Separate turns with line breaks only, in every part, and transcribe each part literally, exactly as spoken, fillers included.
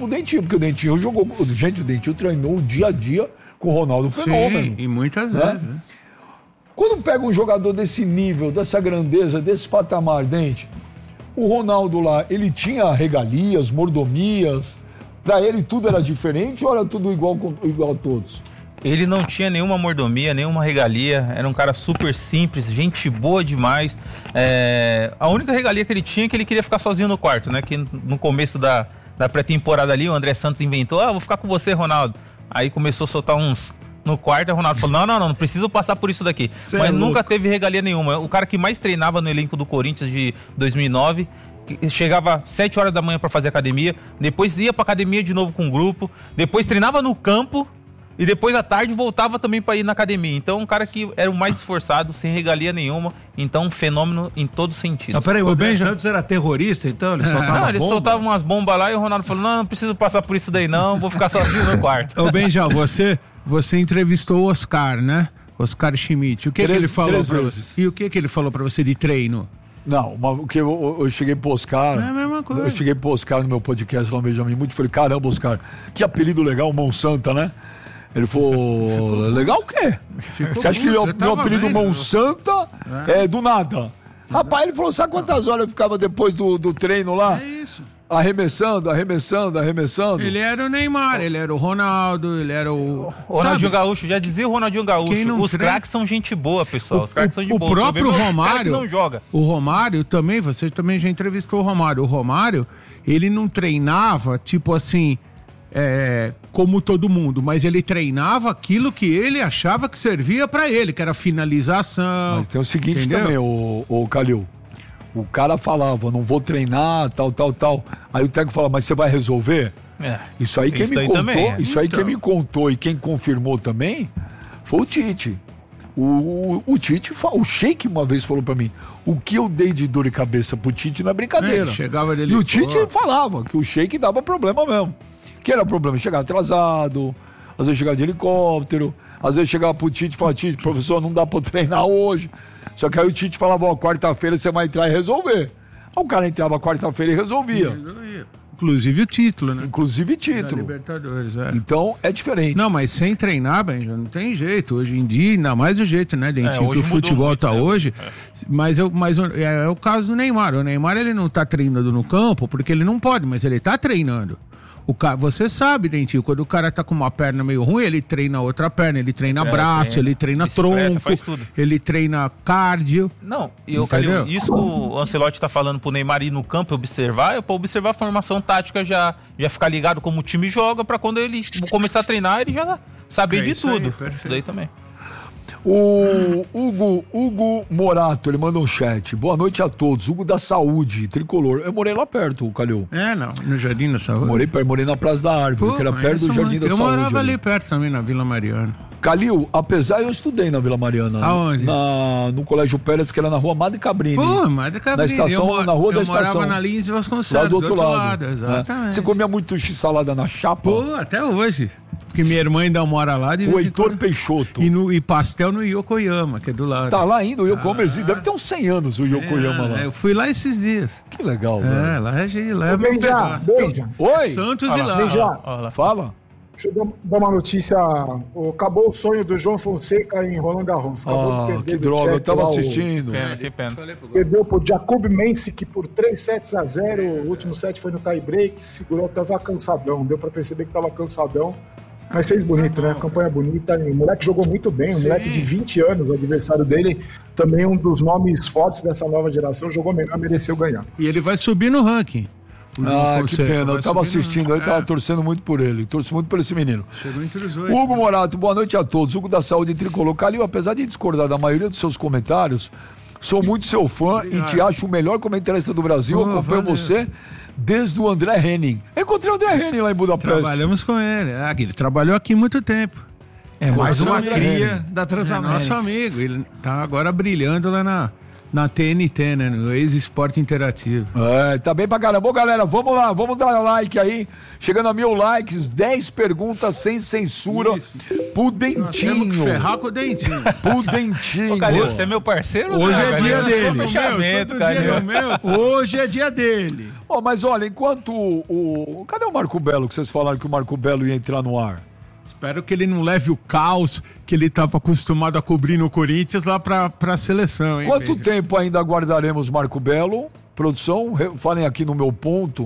pro Dentinho, porque o Dentinho jogou... Gente, o Dentinho treinou o dia a dia com o Ronaldo Fenômeno.
Sim, e muitas
né?
vezes. Né?
Quando pega um jogador desse nível, dessa grandeza, desse patamar, Dente, o Ronaldo lá, ele tinha regalias, mordomias, pra ele tudo era diferente ou era tudo igual, igual a todos?
Ele não tinha nenhuma mordomia, nenhuma regalia, era um cara super simples, gente boa demais. É... A única regalia que ele tinha é que ele queria ficar sozinho no quarto, né? Que no começo da, da pré-temporada ali, o André Santos inventou, ah, vou ficar com você, Ronaldo. Aí começou a soltar uns... No quarto, o Ronaldo falou, não, não, não, não preciso passar por isso daqui. Cê Mas é nunca louco. Teve regalia nenhuma. O cara que mais treinava no elenco do Corinthians de dois mil e nove, chegava sete horas da manhã pra fazer academia, depois ia pra academia de novo com o grupo, depois treinava no campo e depois à tarde voltava também pra ir na academia. Então, um cara que era o mais esforçado, sem regalia nenhuma. Então, um fenômeno em todo sentido.
Não, peraí, o Ben Santos era terrorista, então? Ele soltava
Não, ele
bomba?
soltava umas bombas lá e o Ronaldo falou, não, não preciso passar por isso daí não, vou ficar sozinho no quarto.
Ô, Benjão, você... Você entrevistou o Oscar, né? Oscar Schmidt. O que,
três,
que ele falou
três
pra
vezes.
você? E o que, que ele falou pra você de treino?
Não, porque eu, eu cheguei pro Oscar.
É a mesma coisa.
Eu cheguei pro Oscar no meu podcast lá no Benjamin muito. Falei, caramba, Oscar, que apelido legal, Mão Santa, né? Ele falou, legal o quê? Ficou Você acha que meu, meu apelido vendo. Mão Santa é. é do nada? Exato. Rapaz, ele falou, sabe quantas horas eu ficava depois do, do treino lá?
É isso.
Arremessando, arremessando, arremessando.
Ele era o Neymar, ele era o Ronaldo, ele era o...
O Ronaldinho Sabe? Gaúcho, já dizia o Ronaldinho Gaúcho. Os treina... craques são gente boa, pessoal.
O,
Os craques são de
o
boa.
O próprio Romário...
não joga.
O Romário também, você também já entrevistou o Romário. O Romário, ele não treinava, tipo assim, é, como todo mundo, mas ele treinava aquilo que ele achava que servia pra ele, que era finalização.
Mas tem o seguinte
entendeu?
também, o, o Calil. O cara falava, não vou treinar, tal, tal, tal. Aí o técnico falava, mas você vai resolver? É, isso aí quem me contou, também, é. isso aí então. quem me contou e quem confirmou também foi o Tite. O, o, o Tite, o Sheik uma vez falou pra mim, o que eu dei de dor de cabeça pro Tite não é brincadeira. É,
chegava dele,
e o Tite pô. falava que o Sheik dava problema mesmo. Que era problema, chegar atrasado, às vezes chegava de helicóptero, às vezes chegava pro Tite e falava, Tite, professor, não dá pra eu treinar hoje. Só que aí o Tite falava, ó, quarta-feira você vai entrar e resolver. Aí o cara entrava quarta-feira e resolvia.
Inclusive o título, né?
Inclusive título.
Da Libertadores, é.
Então é diferente.
Não, mas sem treinar, Benja, não tem jeito. Hoje em dia, ainda mais do jeito, né, Dentinho, é, que o futebol muito, tá né? hoje. É. Mas, eu, mas é, é o caso do Neymar. O Neymar, ele não tá treinando no campo porque ele não pode, mas ele tá treinando. O cara, você sabe, Dentinho, quando o cara tá com uma perna meio ruim, ele treina outra perna, ele treina é, braço, treina, ele treina tronco, faz tudo. Ele treina cardio.
Não, e eu, Calil, isso que o Ancelotti tá falando pro Neymar ir no campo e observar, é pra observar a formação tática, já, já ficar ligado como o time joga, pra quando ele começar a treinar, ele já saber é de tudo. Aí, isso daí também.
O Hugo, Hugo Morato, ele manda um chat. Boa noite a todos. Hugo da Saúde, tricolor. Eu morei lá perto, Calil.
É, não, no Jardim da Saúde.
Morei, morei na Praça da Árvore, Pô, que era perto do Jardim da
eu
Saúde.
Eu morava ali.
ali
perto também, na Vila Mariana.
Calil, apesar eu estudei na Vila Mariana.
Aonde?
Na, no Colégio Pérez, que era na rua Madre Cabrini.
Pô, Madre Cabrini.
Na estação,
eu,
na rua
eu
da estação.
Eu morava na Lins Vasconcelos,
lá do outro, do outro lado.
lado. Exatamente.
É. Você comia muito salada na chapa?
Pô, até hoje. Porque minha irmã ainda mora lá. De
o Heitor quando... Peixoto.
E, no, e pastel no Yokoyama, que é do lado.
Tá lá ainda, o Yokoyama. Ah, deve ter uns cem anos o Yokoyama é, lá.
Eu fui lá esses dias.
Que legal,
é,
velho.
É, lá é, lá é meu
pedaço. Beija.
Oi.
Santos
Fala.
e lá.
Beija.
Ó, ó,
Fala.
Deixa eu dar uma notícia. Acabou o sonho do João Fonseca em Roland Garros.
Ah, que droga, eu tava assistindo.
O... Pena, que pena.
Perdeu pro Jakub Mensik por três sets a zero. O último set foi no tie break. Segurou, tava cansadão. Deu pra perceber que tava cansadão. Mas fez bonito, né? Campanha bonita. O moleque jogou muito bem. Um moleque de vinte anos, o adversário dele, também um dos nomes fortes dessa nova geração. Jogou melhor, mereceu ganhar.
E ele vai subir no ranking.
Ah, que pena. Eu tava assistindo, eu tava torcendo muito por ele. Torço muito por esse menino.
Chegou entre os oito.
Hugo Morato, boa noite a todos. Hugo da Saúde Tricolor. Calil, apesar de discordar da maioria dos seus comentários, sou muito seu fã Obrigado. E te acho o melhor comentarista do Brasil. Oh, acompanho valeu. Você desde o André Henning. Encontrei o André Henning lá em Budapeste.
Trabalhamos com ele. Ah, ele trabalhou aqui muito tempo.
É mais uma cria da Transamérica.
É nosso amigo. Ele tá agora brilhando lá na... Na T N T, né? No Ex-Esporte Interativo.
É, tá bem pra caramba. Bom, galera, vamos lá, vamos dar like aí. Chegando a mil likes, dez perguntas sem censura. Isso. Pro Dentinho. Nós temos que
ferrar com o Dentinho.
Pro Dentinho.
Ô, Calil, você é meu parceiro?
Hoje
né,
é dia dele.
Fechamento, Calil.
Hoje é dia dele.
Oh, mas olha, enquanto o, o... Cadê o Marco Belo, que vocês falaram que o Marco Belo ia entrar no ar?
Espero que ele não leve o caos que ele estava acostumado a cobrir no Corinthians lá para a seleção, hein?
Quanto
Pedro?
tempo ainda aguardaremos Marco Belo? Produção, falem aqui no meu ponto.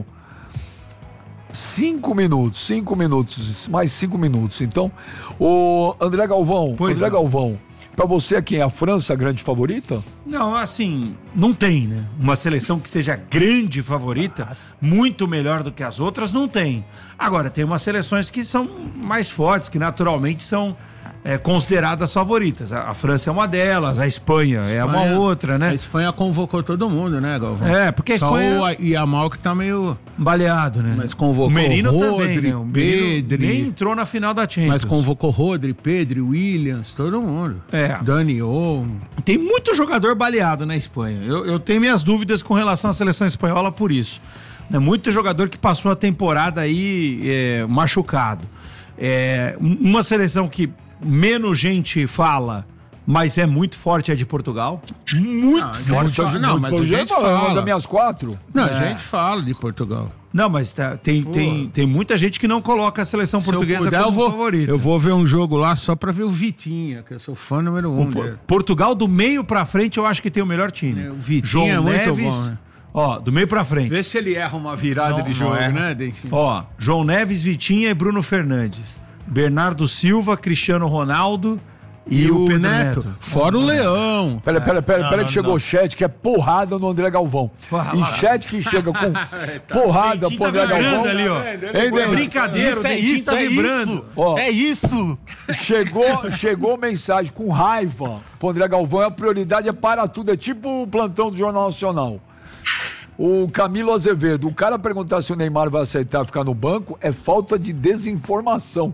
Cinco minutos, cinco minutos, mais cinco minutos. Então, o André Galvão, pois André é. Galvão, pra você é quem? A França a grande favorita?
Não, assim, não tem, né? Uma seleção que seja grande favorita, muito melhor do que as outras, não tem. Agora, tem umas seleções que são mais fortes, que naturalmente são é, consideradas favoritas. A, a França é uma delas, a Espanha, Espanha é uma outra, né?
A Espanha convocou todo mundo, né, Galvão?
É, porque a Espanha...
Só o Yamal que tá meio...
baleado, né?
Mas convocou
o Merino
Rodri,
também, né? O
Pedri,
nem entrou na final da Champions.
Mas convocou Rodri, Pedri, Williams, todo mundo.
É.
Dani Olmo.
Tem muito jogador baleado na Espanha. Eu, eu tenho minhas dúvidas com relação à seleção espanhola por isso. Né? Muito jogador que passou a temporada aí é, machucado. É, uma seleção que menos gente fala, mas é muito forte, é de Portugal. Muito não, forte.
Fala, não, mas a gente fala. Uma das minhas quatro.
Não,
é.
a gente fala de Portugal.
Não, mas tá, tem, tem, tem muita gente que não coloca a seleção Se portuguesa puder, como
eu vou,
favorita.
Eu vou ver um jogo lá só pra ver o Vitinha, que eu sou fã número um.
O, Portugal, do meio pra frente, eu acho que tem o melhor time.
É, o Vitinha
João
é muito
Neves,
bom, né?
Ó, do meio pra frente.
Vê se ele erra uma virada
não,
de jogo,
é.
né, Dentinho?
Ó, João Neves, Vitinha e Bruno Fernandes. Bernardo Silva, Cristiano Ronaldo... E, e o, o Pedro Neto. Neto.
Fora o Leão.
Pera, pera, pera, não, pera não, que chegou o chat que é porrada no André Galvão. E chat que chega com porrada pro André
tá
Galvão.
Ali, ó. É brincadeira,
isso, é isso, tá
é vibrando.
Isso. Ó, é isso.
Chegou, chegou mensagem com raiva pro André Galvão. A prioridade é para tudo. É tipo o plantão do Jornal Nacional. O Camilo Azevedo. O cara perguntar se o Neymar vai aceitar ficar no banco é falta de desinformação.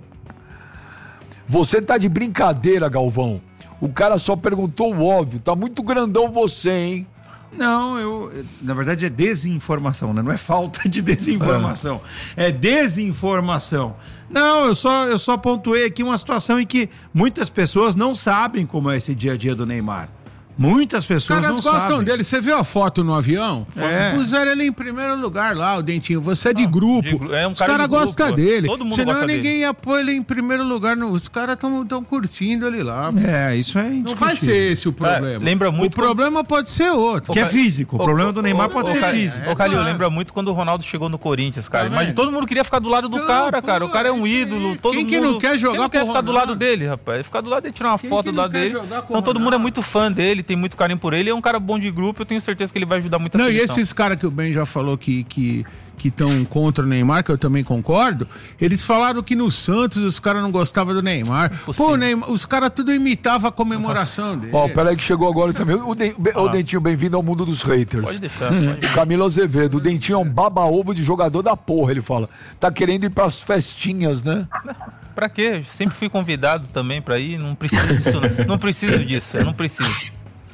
Você tá de brincadeira, Galvão. O cara só perguntou o óbvio. Tá muito grandão você, hein?
Não, eu... Na verdade é desinformação, né? Não é falta de desinformação. É, é desinformação. Não, eu só, eu só pontuei aqui uma situação em que muitas pessoas não sabem como é esse dia a dia do Neymar. Muitas pessoas não sabem. Os caras gostam
dele. Você viu a foto no avião?
É.
Puseram ele em primeiro lugar lá, o Dentinho. Você é de grupo. De, é um Os caras cara gostam dele. Todo mundo Senão gosta ninguém dele. Ia pôr ele em primeiro lugar. No, os caras estão curtindo ele lá.
É, isso é indiscutível.
Não vai ser esse o problema. É,
lembra muito
o quando... problema pode ser outro.
Que é físico. O, o problema do Neymar o, pode o, ser o, físico.
Ô, Calil, lembra muito quando o Ronaldo chegou no Corinthians, cara. Tá Mas todo mundo queria ficar do lado do cara, cara. O cara é um ídolo. Todo
Quem
mundo...
que não quer jogar
Quem não quer ficar do lado dele, rapaz? Ficar do lado dele, tirar uma foto do lado dele. Então todo mundo é muito fã dele, tem muito carinho por ele. Ele é um cara bom de grupo, eu tenho certeza que ele vai ajudar muito a
Não,
seleção.
E esses caras que o Ben já falou que que que estão contra o Neymar, que eu também concordo, eles falaram que no Santos os caras não gostavam do Neymar. Impossível. Pô, Neymar, os caras tudo imitavam a comemoração dele.
Ó, oh, peraí que chegou agora também. O, Den, ah. o Dentinho, bem-vindo ao mundo dos haters.
Pode deixar. Pode.
Camilo Azevedo, o Dentinho é um baba-ovo de jogador da porra, ele fala. Tá querendo ir pras festinhas, né?
Pra quê? Sempre fui convidado também pra ir, não preciso disso, não, não preciso disso, eu não preciso.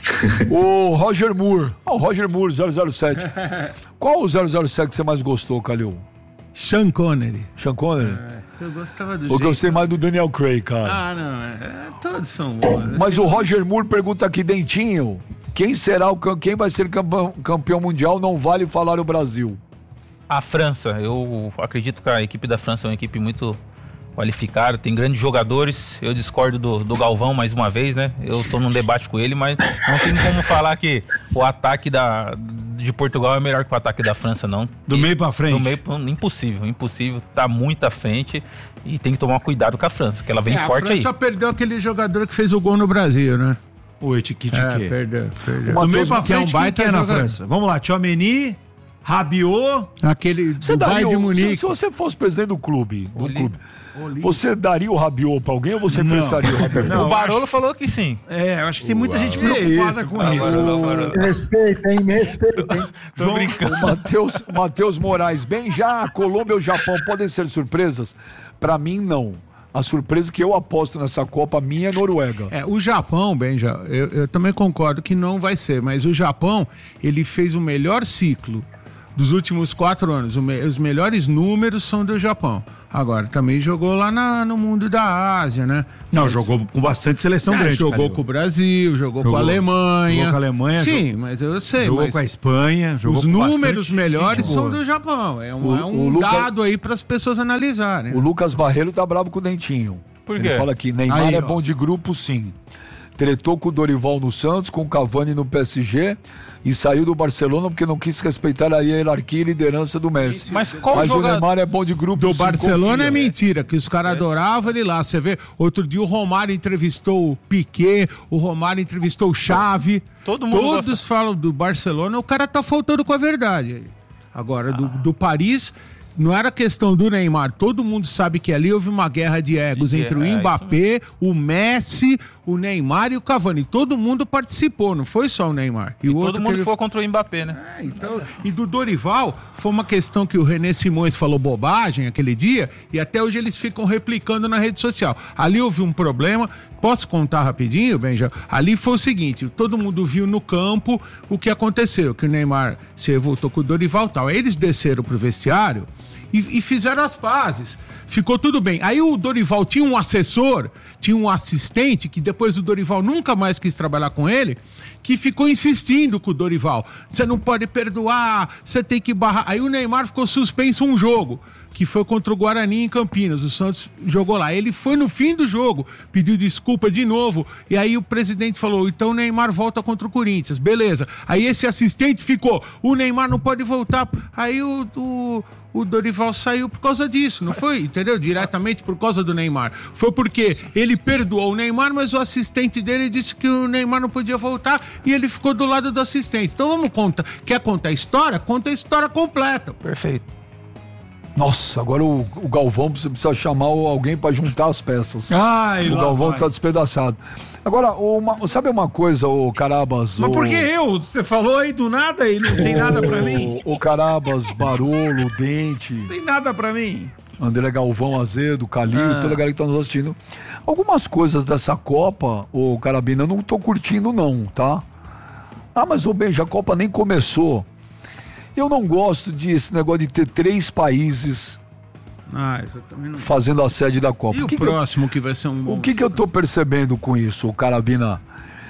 O Roger Moore, oh, o Roger Moore, zero zero sete. Qual o zero zero sete que você mais gostou, Calil?
Sean Connery.
Sean Connery?
É, eu gostava do
Eu jeito. gostei mais do Daniel Craig, cara.
Ah, não, é, todos são bons.
Mas o Roger Moore pergunta aqui, Dentinho, quem será o quem vai ser campeão, campeão mundial? Não vale falar o Brasil.
A França, eu acredito que a equipe da França é uma equipe muito qualificado, tem grandes jogadores. Eu discordo do, do Galvão mais uma vez, né? Eu tô num debate com ele, mas não tem como falar que o ataque da, de Portugal é melhor que o ataque da França, não.
Do e, meio pra frente? Do meio,
impossível, impossível. Tá muito à frente e tem que tomar cuidado com a França, que ela vem é, forte aí.
A França aí. perdeu aquele jogador que fez o gol no Brasil, né?
O Etiquete de
é,
quê?
Perdeu, perdeu.
Do meio pra frente, quem que é na França? Vamos lá, Tchouaméni, Rabiot,
aquele
você
do Bayern de Munique.
Se, se você fosse presidente do clube, do Oli. clube Oli. Você daria o Rabiot pra alguém ou você não. prestaria o Rabiot?
Não, o Barolo acho... falou que sim.
É, eu acho que tem muita Uau. gente preocupada com
ah,
isso.
Não, não, não. Respeita, hein? Respeita, hein?
Tô João, brincando. O Matheus Moraes, bem, já a Colômbia e o Japão podem ser surpresas? Pra mim, não. A surpresa que eu aposto nessa Copa minha é Noruega.
É, o Japão, bem, já, eu, eu também concordo que não vai ser, mas o Japão, ele fez o melhor ciclo dos últimos quatro anos. O me, os melhores números são do Japão. Agora, também jogou lá na, no mundo da Ásia, né?
Não, mas, jogou com bastante seleção é, grande.
Jogou Calil. com o Brasil, jogou, jogou com a Alemanha.
Jogou com a Alemanha.
Sim,
jogou,
mas eu sei.
Jogou
mas
com a Espanha. Jogou
os
com
números melhores são do Japão. É um, o, é um
o
dado
Luca...
aí para as pessoas analisarem.
O Lucas Barreiro tá bravo com o Dentinho.
Por quê?
Ele fala que Neymar
aí,
é
ó.
bom de grupo, sim. Tretou com o Dorival no Santos, com o Cavani no P S G e saiu do Barcelona porque não quis respeitar a hierarquia e liderança do Messi.
Mas, qual
Mas
jogador...
o Neymar é bom de grupo,
Do
sim,
Barcelona
confia.
é mentira, que os caras adoravam ele lá. Você vê, outro dia o Romário entrevistou o Piquet, o Romário entrevistou o Xavi.
Todo mundo
Todos
gosta.
falam do Barcelona, o cara tá faltando com a verdade. Agora, do, do Paris... Não era questão do Neymar, todo mundo sabe que ali houve uma guerra de egos
de,
entre o
é,
Mbappé, o Messi, o Neymar e o Cavani. Todo mundo participou, não foi só o Neymar.
E, e
o
todo
outro
mundo
ele...
foi contra o Mbappé, né?
É, então... E do Dorival, foi uma questão que o René Simões falou bobagem aquele dia, e até hoje eles ficam replicando na rede social. Ali houve um problema, posso contar rapidinho, Benja? Ali foi o seguinte, todo mundo viu no campo o que aconteceu, que o Neymar se revoltou com o Dorival e tal. Aí eles desceram pro vestiário e, e fizeram as pazes. Ficou tudo bem. Aí o Dorival tinha um assessor, tinha um assistente, que depois o Dorival nunca mais quis trabalhar com ele, que ficou insistindo com o Dorival. Você não pode perdoar, você tem que barrar. Aí o Neymar ficou suspenso um jogo, que foi contra o Guarani em Campinas. O Santos jogou lá. Ele foi no fim do jogo, pediu desculpa de novo. E aí o presidente falou, então o Neymar volta contra o Corinthians. Beleza. Aí esse assistente ficou, o Neymar não pode voltar. Aí o... o O Dorival saiu por causa disso, não foi? Entendeu? Diretamente por causa do Neymar. Foi porque ele perdoou o Neymar, mas o assistente dele disse que o Neymar não podia voltar e ele ficou do lado do assistente. Então vamos contar. Quer contar a história? Conta a história completa.
Perfeito.
Nossa, agora o, o Galvão precisa chamar alguém pra juntar as peças.
Ai,
o
lá
Galvão
vai.
tá despedaçado. Agora, uma, sabe uma coisa, o Carabas?
Mas
o,
por que eu? Você falou aí do nada e não tem nada pra mim?
O, o Carabas, Barolo, Dente,
Não tem nada pra mim.
André Galvão, Azedo, Calil,
Ah.
toda a galera que tá nos assistindo. Algumas coisas dessa Copa, ô Carabina, eu não tô curtindo não, tá? Ah, mas ô Benja, a Copa nem começou. Eu não gosto desse negócio de ter três países
Ah, eu também não...
fazendo a sede da Copa.
E o,
que
próximo
que
que vai ser um
eu,
bom...
o que que eu tô percebendo com isso, Carabina?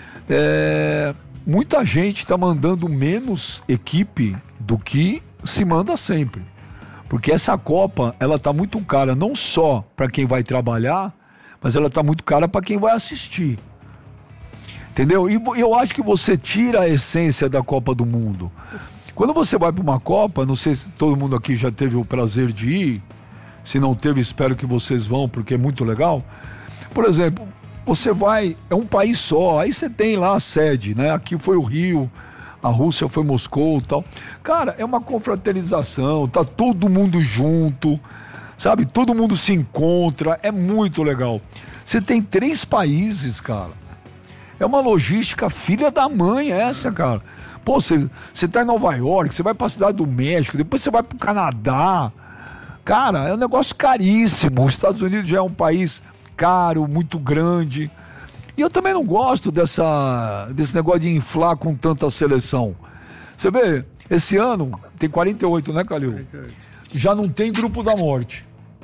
É, muita gente tá mandando menos equipe do que se manda sempre. Porque essa Copa, ela tá muito cara não só para quem vai trabalhar, mas ela tá muito cara para quem vai assistir. Entendeu? E eu acho que você tira a essência da Copa do Mundo. Quando você vai para uma Copa, não sei se todo mundo aqui já teve o prazer de ir, se não teve, espero que vocês vão, porque é muito legal. Por exemplo, você vai, é um país só, aí você tem lá a sede, né? Aqui foi o Rio, a Rússia foi Moscou e tal. Cara, é uma confraternização, tá todo mundo junto, sabe? Todo mundo se encontra, é muito legal. Você tem três países, cara. É uma logística filha da mãe essa, cara. Pô, você, você tá em Nova York, você vai pra Cidade do México, depois você vai pro Canadá. Cara, é um negócio caríssimo. Os Estados Unidos já é um país caro, muito grande. E eu também não gosto dessa, desse negócio de inflar com tanta seleção. Você vê, esse ano tem quarenta e oito, né, Calil? Já não tem grupo da morte.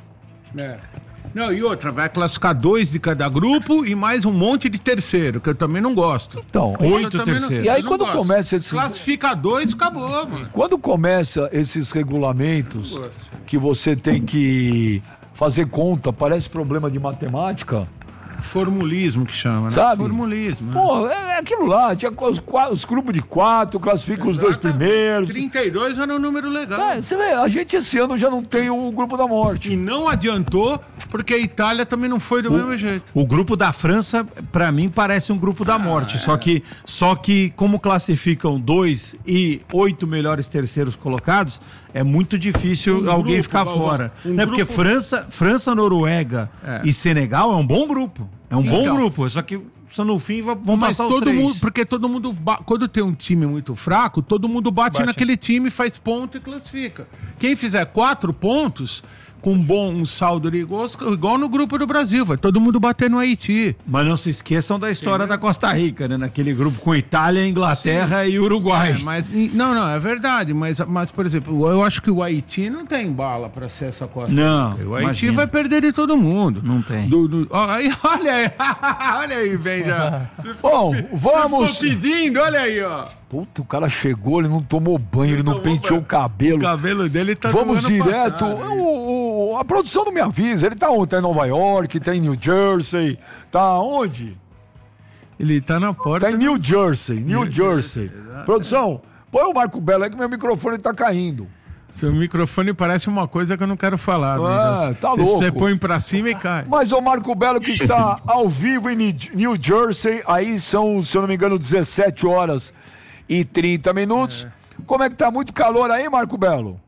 É. Não, e outra, vai classificar dois de cada grupo e mais um monte de terceiro, que eu também não gosto.
Então,
Oito
Eu também
terceiros.
não-
E aí
eu não
quando
gosto.
começa esses...
Classifica dois, acabou, mano.
Quando começa esses regulamentos que você tem que fazer conta, parece problema de matemática,
Formulismo que chama, né?
sabe?
Formulismo. né?
Pô, é aquilo lá, tinha os, qua- os grupos de quatro, classifica os dois primeiros.
trinta e dois era um número legal.
É, você vê, a gente esse ano já não tem o grupo da morte.
E não adiantou, porque a Itália também não foi do mesmo jeito.
O grupo da França, pra mim, parece um grupo da morte. Só que, só que como classificam dois e oito melhores terceiros colocados, é muito difícil
Um
alguém
grupo,
ficar
Galvão,
fora.
um
né? Porque
grupo-
França, França, Noruega
É.
e Senegal é um bom grupo. É um bom
Então.
grupo. Só que só no fim va- vão
Mas
passar os
todo
três.
mundo, porque todo mundo, ba- quando tem um time muito fraco, todo mundo bate,
Bate.
naquele time, faz ponto e classifica. Quem fizer quatro pontos, com um bom um saldo de gols, igual no grupo do Brasil, vai todo mundo bater no Haiti.
Mas não se esqueçam da história Sim. da Costa Rica, né? Naquele grupo com Itália, Inglaterra Sim. e Uruguai.
É, mas, não, não, é verdade, mas, mas, por exemplo, eu acho que o Haiti não tem bala para ser essa Costa
não,
Rica. O Haiti imagina. vai perder de todo mundo.
Não tem.
Do, do, ó, aí, olha aí, olha aí, vem já.
Bom, vamos...
pedindo, olha aí, ó.
Puta, o cara chegou, ele não tomou banho, ele, ele não penteou o cabelo.
O cabelo dele tá
Vamos direto. O, o, a produção não me avisa. Ele tá onde? Tá em Nova York, tá em New Jersey. Tá onde?
Ele tá na porta.
Tá em New Jersey, New, New Jersey. Jersey. Produção, põe o Marco Belo aí que meu microfone tá caindo.
Seu microfone parece uma coisa que eu não quero falar.
Ah, tá louco.
Você põe pra cima e cai.
Mas o Marco Belo que está ao vivo em New Jersey, aí são, se eu não me engano, dezessete horas e trinta minutos. É. Como é que tá? Muito calor aí, Marco Belo?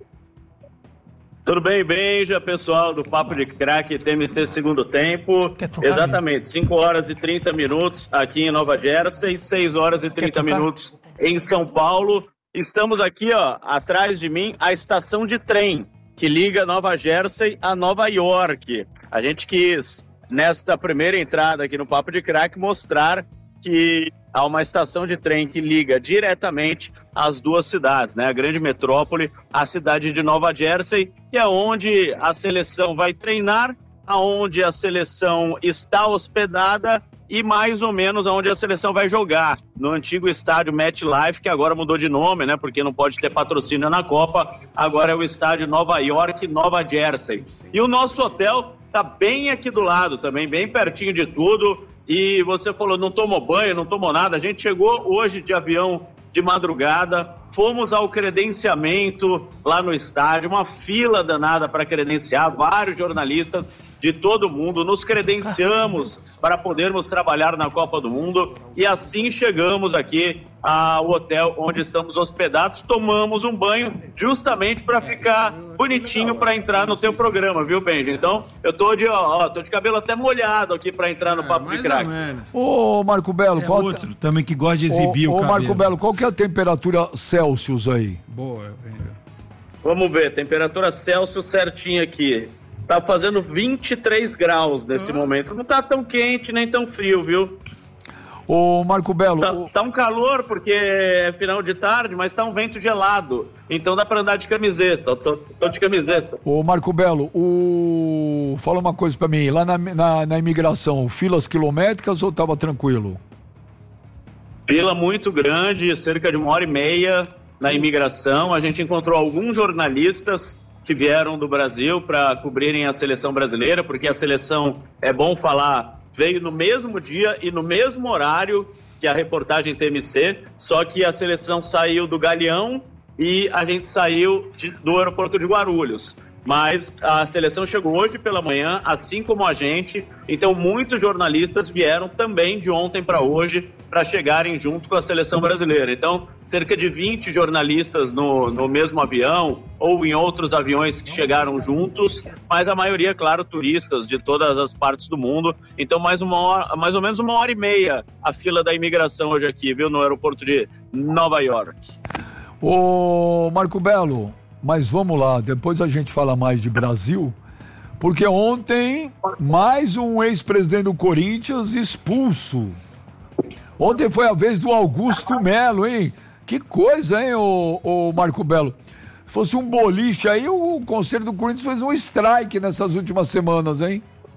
Tudo bem, Benja, pessoal do Papo de Craque, T M C segundo tempo. Exatamente, cinco horas e trinta minutos aqui em Nova Jersey, seis horas e trinta minutos em São Paulo. Estamos aqui, ó, atrás de mim, a estação de trem que liga Nova Jersey a Nova York. A gente quis, nesta primeira entrada aqui no Papo de Craque, mostrar que há uma estação de trem que liga diretamente as duas cidades, né? A grande metrópole, a cidade de Nova Jersey, que é onde a seleção vai treinar, aonde a seleção está hospedada e mais ou menos aonde a seleção vai jogar, no antigo estádio MetLife, que agora mudou de nome, né? Porque não pode ter patrocínio na Copa, agora é o estádio Nova York, Nova Jersey. E o nosso hotel tá bem aqui do lado também, bem pertinho de tudo. E você falou, não tomou banho, não tomou nada. A gente chegou hoje de avião de madrugada, fomos ao credenciamento lá no estádio, uma fila danada para credenciar, vários jornalistas de todo mundo, nos credenciamos para podermos trabalhar na Copa do Mundo e assim chegamos aqui ao hotel onde estamos hospedados, tomamos um banho justamente para ficar bonitinho para entrar no teu programa, viu, Benji? Então, eu tô de, ó, ó, tô de cabelo até molhado aqui para entrar no Papo é, de Craque.
Ô, Marco Belo,
é
qual
outro também que gosta de exibir ô, o
ô,
cabelo. Ô,
Marco Belo, qual que é a temperatura Celsius aí?
Boa, Benji.
Vamos ver, temperatura Celsius certinho aqui. Tá fazendo vinte e três graus nesse ah. momento. Não tá tão quente nem tão frio, viu?
Ô, Marco Belo...
Tá,
o...
tá um calor porque é final de tarde, mas tá um vento gelado. Então dá pra andar de camiseta. Tô, tô de camiseta.
Ô, Marco Belo, o... fala uma coisa pra mim. Lá na, na, na imigração, filas quilométricas ou tava tranquilo?
Fila muito grande, cerca de uma hora e meia na imigração. A gente encontrou alguns jornalistas que vieram do Brasil para cobrirem a seleção brasileira, porque a seleção, é bom falar, veio no mesmo dia e no mesmo horário que a reportagem T M C, só que a seleção saiu do Galeão e a gente saiu de, do aeroporto de Guarulhos. Mas a seleção chegou hoje pela manhã, assim como a gente, então muitos jornalistas vieram também de ontem para hoje para chegarem junto com a seleção brasileira. Então, cerca de vinte jornalistas no, no mesmo avião ou em outros aviões que chegaram juntos, mas a maioria, claro, turistas de todas as partes do mundo. Então, mais, uma hora, mais ou menos uma hora e meia a fila da imigração hoje aqui, viu, no aeroporto de Nova York.
Ô, Marco Belo... Mas vamos lá, depois a gente fala mais de Brasil, porque ontem mais um ex-presidente do Corinthians expulso. Ontem foi a vez do Augusto Melo, hein? Que coisa, hein, ô, ô Marco Belo? Se fosse um boliche aí, o Conselho do Corinthians fez um strike nessas últimas semanas, hein?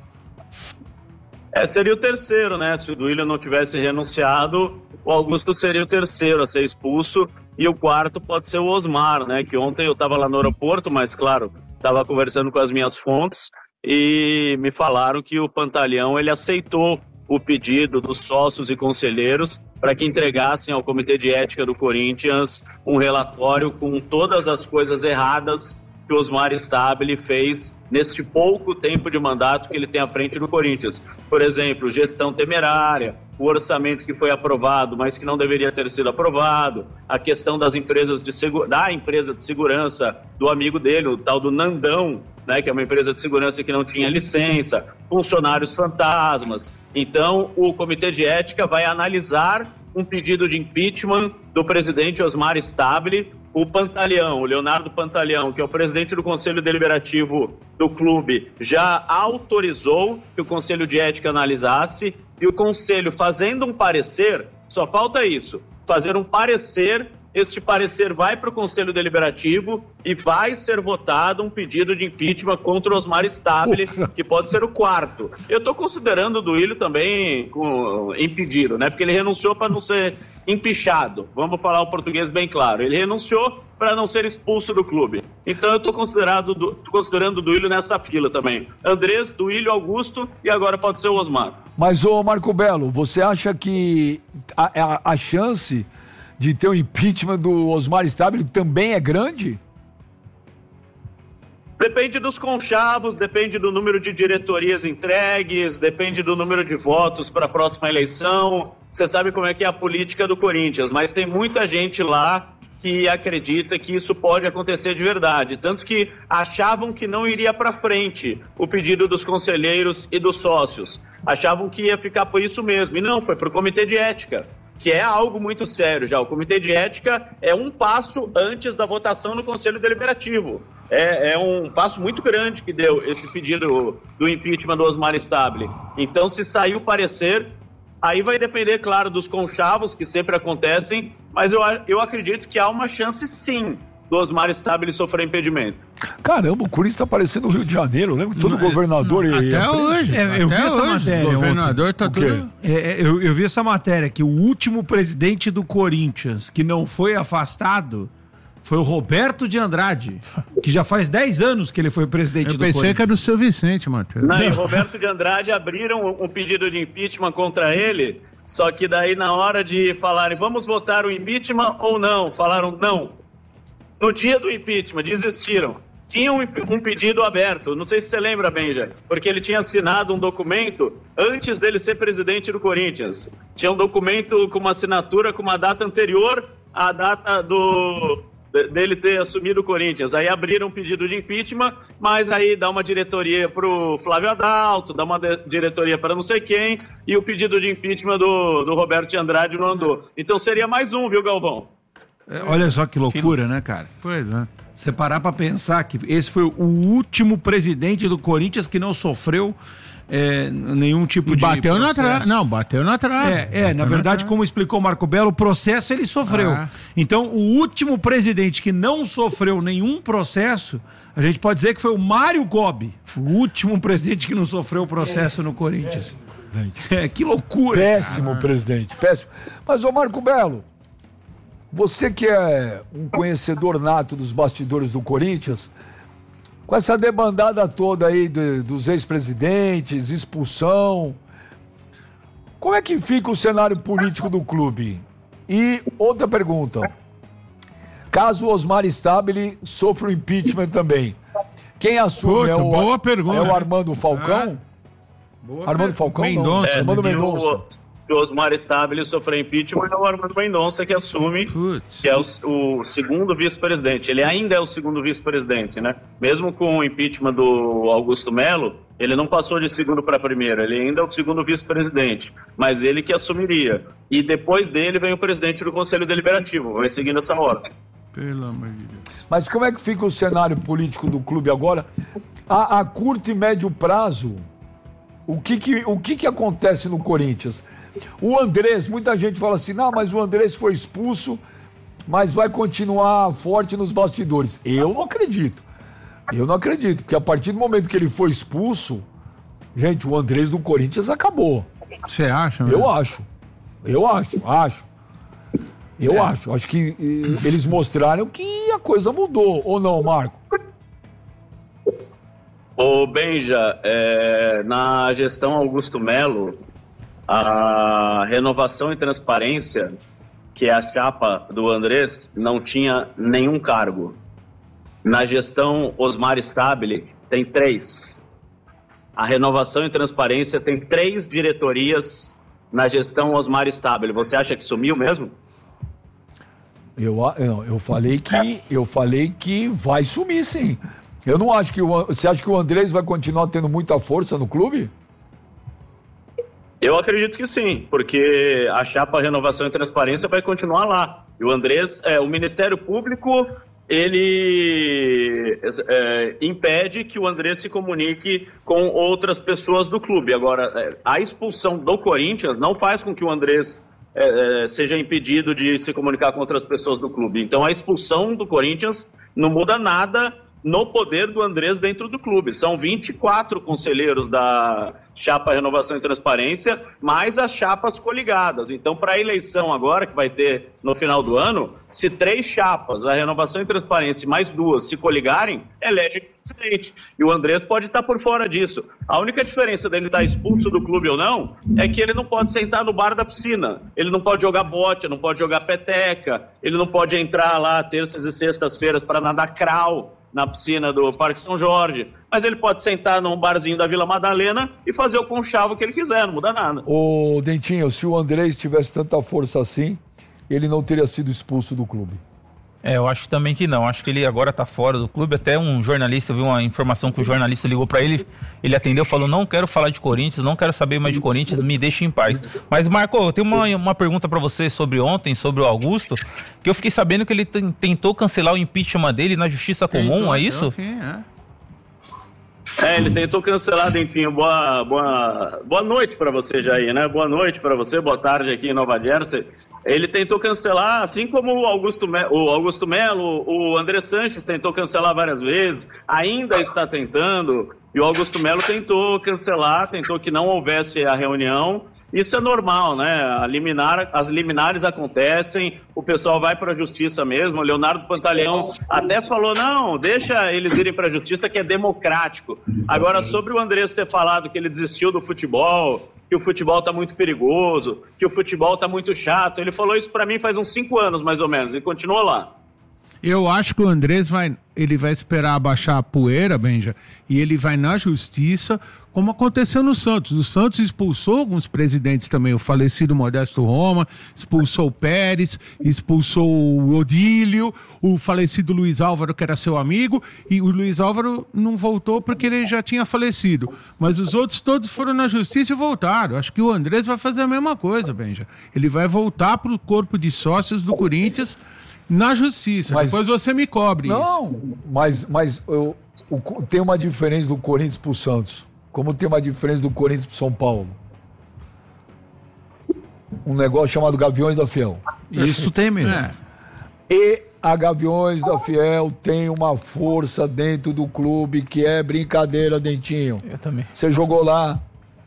É, seria o terceiro, né? Se o Willian não tivesse renunciado, o Augusto seria o terceiro a ser expulso. E o quarto pode ser o Osmar, né? Que ontem eu estava lá no aeroporto, mas claro, estava conversando com as minhas fontes e me falaram que o Pantaleão ele aceitou o pedido dos sócios e conselheiros para que entregassem ao Comitê de Ética do Corinthians um relatório com todas as coisas erradas que o Osmar Stabile fez neste pouco tempo de mandato que ele tem à frente do Corinthians. Por exemplo, gestão temerária, o orçamento que foi aprovado, mas que não deveria ter sido aprovado, a questão das empresas de segu... da empresa de segurança do amigo dele, o tal do Nandão, né, que é uma empresa de segurança que não tinha licença, funcionários fantasmas. Então, o Comitê de Ética vai analisar um pedido de impeachment do presidente Osmar Stabile o Pantaleão, o Leonardo Pantaleão, que é o presidente do Conselho Deliberativo do clube, já autorizou que o Conselho de Ética analisasse, e o Conselho, fazendo um parecer, só falta isso, fazer um parecer. Este parecer vai para o Conselho Deliberativo e vai ser votado um pedido de impeachment contra o Osmar Stabile, que pode ser o quarto. Eu estou considerando o Duílio também com, impedido, né? Porque ele renunciou para não ser empichado. Vamos falar o português bem claro. Ele renunciou para não ser expulso do clube. Então eu estou considerando, considerando o Duílio nessa fila também. Andrés, Duílio, Augusto e agora pode ser o Osmar.
Mas, ô Marco Belo, você acha que a, a, a chance de ter o impeachment do Osmar Stabile também é grande?
Depende dos conchavos, depende do número de diretorias entregues, depende do número de votos para a próxima eleição. Você sabe como é que é a política do Corinthians, mas tem muita gente lá que acredita que isso pode acontecer de verdade. Tanto que achavam que não iria para frente o pedido dos conselheiros e dos sócios. Achavam que ia ficar por isso mesmo. E não, foi para o Comitê de Ética, que é algo muito sério já. O Comitê de Ética é um passo antes da votação no Conselho Deliberativo. É, é um passo muito grande que deu esse pedido do impeachment do Osmar Stabile. Então, se sair o parecer, aí vai depender, claro, dos conchavos que sempre acontecem, mas eu, eu acredito que há uma chance, sim, do Osmar Stabile sofrer impedimento.
Caramba, o Corinthians tá parecendo o Rio de Janeiro, lembra? Todo não, governador...
Não,
e,
até
e,
hoje.
É, eu
até
vi essa
hoje,
matéria.
O governador ontem. Tá tudo...
É, eu, eu vi essa matéria, que o último presidente do Corinthians que não foi afastado foi o Roberto de Andrade, que já faz dez anos que ele foi presidente
eu
do Corinthians.
Eu pensei que era do seu Vicente, Matheus.
Não, e Roberto de Andrade abriram um pedido de impeachment contra ele, só que daí na hora de falarem, vamos votar o impeachment ou não, falaram não. No dia do impeachment, desistiram. Tinha um, um pedido aberto, não sei se você lembra, Benja, porque ele tinha assinado um documento antes dele ser presidente do Corinthians. Tinha um documento com uma assinatura com uma data anterior à data do... dele ter assumido o Corinthians. Aí abriram um pedido de impeachment, mas aí dá uma diretoria pro Flávio Adalto, dá uma de- diretoria para não sei quem, e o pedido de impeachment do, do Roberto de Andrade não andou. Então seria mais um, viu, Galvão?
É, olha só que loucura, que... né, cara?
Pois é.
Você parar pra pensar que esse foi o último presidente do Corinthians que não sofreu é, nenhum tipo
e
de
bateu
processo.
na trave. Não, bateu na trave.
É, é na verdade, na como explicou o Marco Belo, o processo ele sofreu. Ah. Então, o último presidente que não sofreu nenhum processo, a gente pode dizer que foi o Mário Gobi, o último presidente que não sofreu processo no Corinthians. É, que loucura.
Péssimo cara. Presidente, péssimo. Mas, ô Marco Belo, você que é um conhecedor nato dos bastidores do Corinthians, com essa debandada toda aí de, dos ex-presidentes, expulsão, como é que fica o cenário político do clube? E outra pergunta, caso o Osmar Stabile sofra o impeachment também, quem assume? Puta, é, o,
boa pergunta.
É o Armando Falcão?
Ah,
Armando Falcão?
Mendonça.
É,
Armando Mendonça.
Se o Osmar Stabile sofrer impeachment, é o Armando Mendonça que assume, Putz. que é o, o segundo vice-presidente. Ele ainda é o segundo vice-presidente, né? Mesmo com o impeachment do Augusto Melo, ele não passou de segundo para primeiro, ele ainda é o segundo vice-presidente, mas ele que assumiria. E depois dele vem o presidente do Conselho Deliberativo, vai seguindo essa ordem.
Pelo amor de Deus.
Mas como é que fica o cenário político do clube agora? A, a curto e médio prazo, o que que, o que que acontece no Corinthians? O Andrés, muita gente fala assim, não, mas o Andrés foi expulso, mas vai continuar forte nos bastidores. Eu não acredito. Eu não acredito, porque a partir do momento que ele foi expulso, gente, o Andrés do Corinthians acabou.
Você acha?
Eu acho. Eu acho, acho. Eu é. acho. Acho que e, eles mostraram que a coisa mudou, ou não, Marco?
Ô, Benja, é, na gestão Augusto Melo, a Renovação e Transparência, que é a chapa do Andrés, não tinha nenhum cargo. Na gestão Osmar Stabile, tem três. A Renovação e Transparência tem três diretorias na gestão Osmar Stabile. Você acha que sumiu mesmo?
Eu, eu, eu, falei que, eu falei que vai sumir, sim. Eu não acho que... O, você acha que o Andrés vai continuar tendo muita força no clube?
Eu acredito que sim, porque a chapa Renovação e Transparência vai continuar lá. E o Andrés, é, o Ministério Público, ele é, impede que o Andrés se comunique com outras pessoas do clube. Agora, é, a expulsão do Corinthians não faz com que o Andrés é, é, seja impedido de se comunicar com outras pessoas do clube. Então, a expulsão do Corinthians não muda nada no poder do Andrés dentro do clube. São vinte e quatro conselheiros da chapa Renovação e Transparência, mais as chapas coligadas. Então, para a eleição agora, que vai ter no final do ano, se três chapas, a Renovação e Transparência, mais duas, se coligarem, elege presidente. E o Andrés pode estar por fora disso. A única diferença dele estar expulso do clube ou não, é que ele não pode sentar no bar da piscina. Ele não pode jogar bote, não pode jogar peteca, ele não pode entrar lá terças e sextas-feiras para nadar crawl na piscina do Parque São Jorge, mas ele pode sentar num barzinho da Vila Madalena e fazer o conchavo que ele quiser, não muda nada.
Ô Dentinho, se o Andrés tivesse tanta força assim, ele não teria sido expulso do clube.
É, eu acho também que não, acho que ele agora tá fora do clube, até um jornalista, viu uma informação que o jornalista ligou para ele, ele atendeu, falou, não quero falar de Corinthians, não quero saber mais de Corinthians, me deixe em paz. Mas Marco, eu tenho uma, uma pergunta para você sobre ontem, sobre o Augusto, que eu fiquei sabendo que ele t- tentou cancelar o impeachment dele na Justiça Comum, tentou, é isso? Sim, é.
É, ele tentou cancelar, Dentinho. Boa, boa, boa noite para você, Jair, né? Boa noite para você, boa tarde aqui em Nova Jersey. Ele tentou cancelar, assim como o Augusto, Me- o Augusto Melo, o André Sanches tentou cancelar várias vezes, ainda está tentando, e o Augusto Melo tentou cancelar, tentou que não houvesse a reunião. Isso é normal, né? A liminar, as liminares acontecem, o pessoal vai para a justiça mesmo. O Leonardo Pantaleão até falou, não, deixa eles irem para a justiça que é democrático. Agora, sobre o Andrés ter falado que ele desistiu do futebol, que o futebol está muito perigoso, que o futebol está muito chato, ele falou isso para mim faz uns cinco anos, mais ou menos, e continua lá.
Eu acho que o Andrés vai, ele vai esperar abaixar a poeira, Benja, e ele vai na justiça, como aconteceu no Santos. O Santos expulsou alguns presidentes também, o falecido Modesto Roma, expulsou o Pérez, expulsou o Odílio, o falecido Luiz Álvaro, que era seu amigo, e o Luiz Álvaro não voltou porque ele já tinha falecido. Mas os outros todos foram na justiça e voltaram. Acho que o Andrés vai fazer a mesma coisa, Benja. Ele vai voltar para o corpo de sócios do Corinthians na justiça. Mas, depois você me cobre
não,
isso.
Não, mas, mas eu, eu, tem uma diferença do Corinthians pro Santos. Como tem uma diferença do Corinthians pro São Paulo. Um negócio chamado Gaviões da Fiel.
Isso tem mesmo. É.
E a Gaviões da Fiel tem uma força dentro do clube que é brincadeira, Dentinho.
Eu também.
Você jogou lá.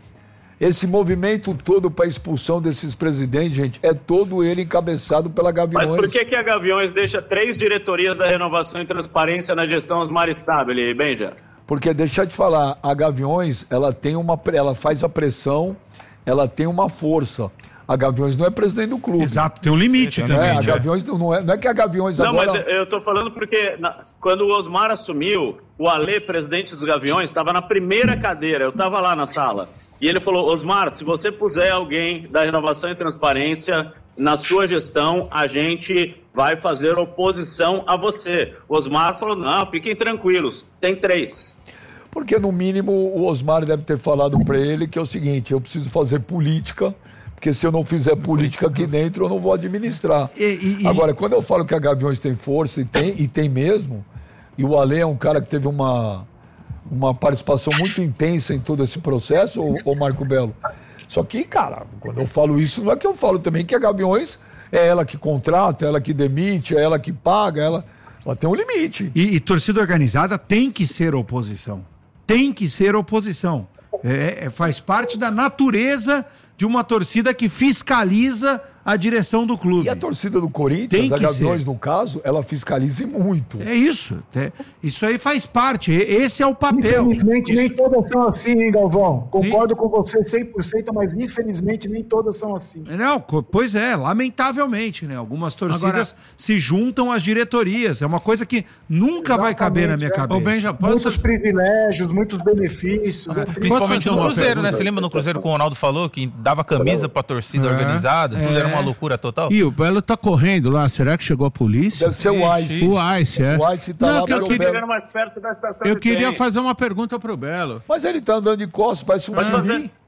Esse movimento todo para expulsão desses presidentes, gente, é todo ele encabeçado pela Gaviões.
Mas por que, que a Gaviões deixa três diretorias da Renovação e Transparência na gestão Osmar Stabile, Benja?
Porque, deixa eu te falar, a Gaviões, ela tem uma, ela faz a pressão, ela tem uma força. A Gaviões não é presidente do clube.
Exato, tem um limite também.
É, a Gaviões não é, não é que a Gaviões
não,
agora...
Não, mas eu tô falando porque na, quando o Osmar assumiu, o Alê, presidente dos Gaviões, estava na primeira cadeira, eu estava lá na sala. E ele falou, Osmar, se você puser alguém da Renovação e Transparência na sua gestão, a gente vai fazer oposição a você. O Osmar falou, não, fiquem tranquilos, tem três.
Porque, no mínimo, o Osmar deve ter falado para ele que é o seguinte, eu preciso fazer política, porque se eu não fizer política aqui dentro, eu não vou administrar. E, e, Agora, quando eu falo que a Gaviões tem força, e tem, e tem mesmo, e o Alê é um cara que teve uma... uma participação muito intensa em todo esse processo, ô, ô Marco Belo. Só que, cara, quando eu falo isso, não é que eu falo também que a Gaviões é ela que contrata, é ela que demite, é ela que paga, ela, ela tem um limite.
E, e torcida organizada tem que ser oposição. Tem que ser oposição. É, é, faz parte da natureza de uma torcida que fiscaliza a direção do clube.
E a torcida do Corinthians, a Gaviões, no caso, ela fiscaliza muito.
É isso. É, isso aí faz parte. Esse é o papel.
Infelizmente, isso... nem todas são assim, hein, Galvão? Concordo nem... com você cem por cento, mas infelizmente nem todas são assim.
Não, pois é, lamentavelmente, né? Algumas torcidas Agora... se juntam às diretorias. É uma coisa que nunca Exatamente, vai caber na minha é. cabeça.
Bem, já posso... Muitos privilégios, muitos benefícios.
Ah, é principalmente no Cruzeiro, pergunta. né? Você lembra no Cruzeiro que o Ronaldo falou que dava camisa pra torcida é. organizada? Tudo é. era uma loucura total.
E o Belo tá correndo lá, será que chegou a polícia?
Deve ser o Ice.
O Ice, é.
O Ice tá Não, lá
que eu queria,
Belo... mais perto da estação
eu queria fazer uma pergunta pro Belo.
Mas ele tá andando de costas, parece um
zumbi.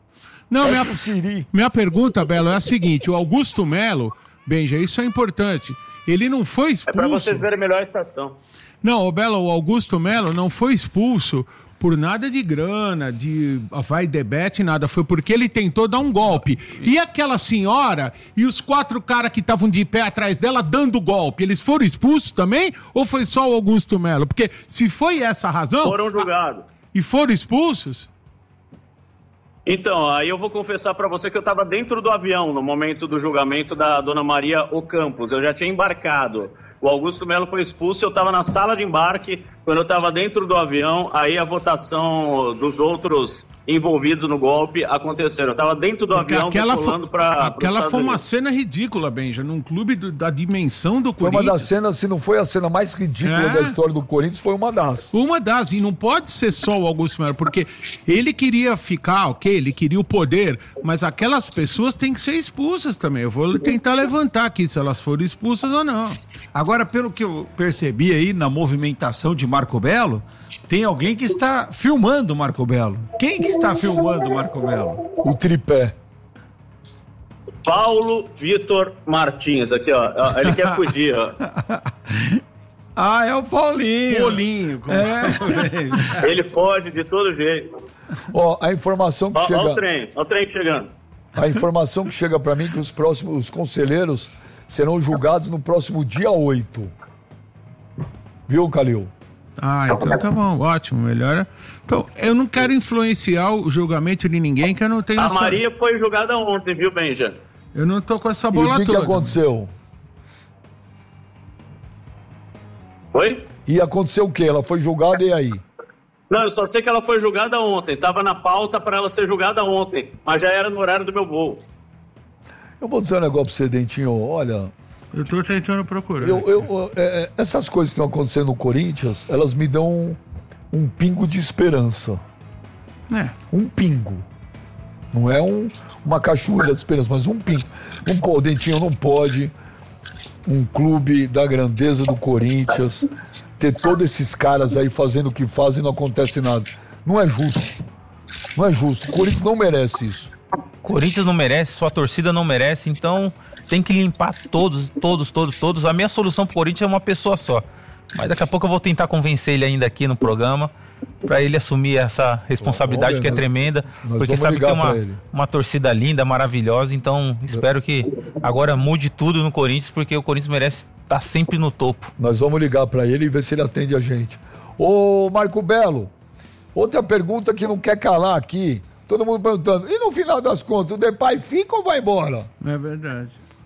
Não, minha, minha pergunta, Belo, é a seguinte: o Augusto Melo, Benja, isso é importante. Ele não foi expulso.
É pra vocês verem melhor a estação.
Não, o Belo, o Augusto Melo não foi expulso por nada de grana, de vai debete, nada. Foi porque ele tentou dar um golpe. E aquela senhora e os quatro caras que estavam de pé atrás dela dando golpe, eles foram expulsos também? Ou foi só o Augusto Melo? Porque se foi essa a razão...
Foram julgados.
E foram expulsos?
Então, aí eu vou confessar para você que eu estava dentro do avião no momento do julgamento da Dona Maria Ocampos. Eu já tinha embarcado. O Augusto Melo foi expulso, eu estava na sala de embarque, quando eu estava dentro do avião, aí a votação dos outros envolvidos no golpe aconteceram. Eu estava dentro do
Porque
avião,
aquela
pulando para...
Aquela foi uma cena ridícula, Benja, num clube do, da dimensão do Corinthians.
Foi uma das cenas, se não foi a cena mais ridícula é. da história do Corinthians, foi uma das.
Uma das, e não pode ser só o Augusto Melo, porque ele queria ficar, ok, ele queria o poder, mas aquelas pessoas têm que ser expulsas também. Eu vou tentar levantar aqui se elas foram expulsas ou não.
Agora, pelo que eu percebi aí na movimentação de Marco Belo, tem alguém que está filmando o Marco Belo. Quem que está filmando o Marco Belo?
O tripé.
Paulo Vitor Martins, aqui ó, ele quer fugir, ó.
Ah, é o Paulinho.
Paulinho.
É. Ele foge de todo jeito.
Ó, a informação que
ó,
chega...
Ó o trem, ó o trem chegando.
A informação que chega para mim é que os próximos os conselheiros serão julgados no próximo dia oito. Viu, Calil?
Ah, então tá bom, ótimo, melhor. Então, eu não quero influenciar o julgamento de ninguém, que eu não tenho
A
essa...
Maria foi julgada ontem, viu, Benja?
Eu não tô com essa bola toda.
E o que, que aconteceu?
Oi?
E aconteceu o quê? Ela foi julgada e aí?
Não, eu só sei que ela foi julgada ontem. Tava na pauta para ela ser julgada ontem, mas já era no horário do meu voo.
Eu vou dizer um negócio pra você, Dentinho, olha...
Eu tô tentando procurar.
Eu, eu, é, essas coisas que estão acontecendo no Corinthians, elas me dão um, um pingo de esperança.
É.
Um pingo. Não é um, uma cachoeira de esperança, mas um pingo. Um, pô, o Dentinho não pode, um clube da grandeza do Corinthians, ter todos esses caras aí fazendo o que fazem e não acontece nada. Não é justo. Não é justo. O Corinthians não merece isso.
Corinthians não merece, sua torcida não merece, então tem que limpar todos, todos, todos, todos. A minha solução pro Corinthians é uma pessoa só. Mas daqui a pouco eu vou tentar convencer ele ainda aqui no programa para ele assumir essa responsabilidade Olha, que é tremenda, porque sabe que tem uma, uma torcida linda, maravilhosa, então espero que agora mude tudo no Corinthians, porque o Corinthians merece estar sempre no topo.
Nós vamos ligar para ele e ver se ele atende a gente. Ô Marco Belo, outra pergunta que não quer calar aqui. Todo mundo perguntando, e no final das contas, o Depay fica ou vai embora?
É verdade.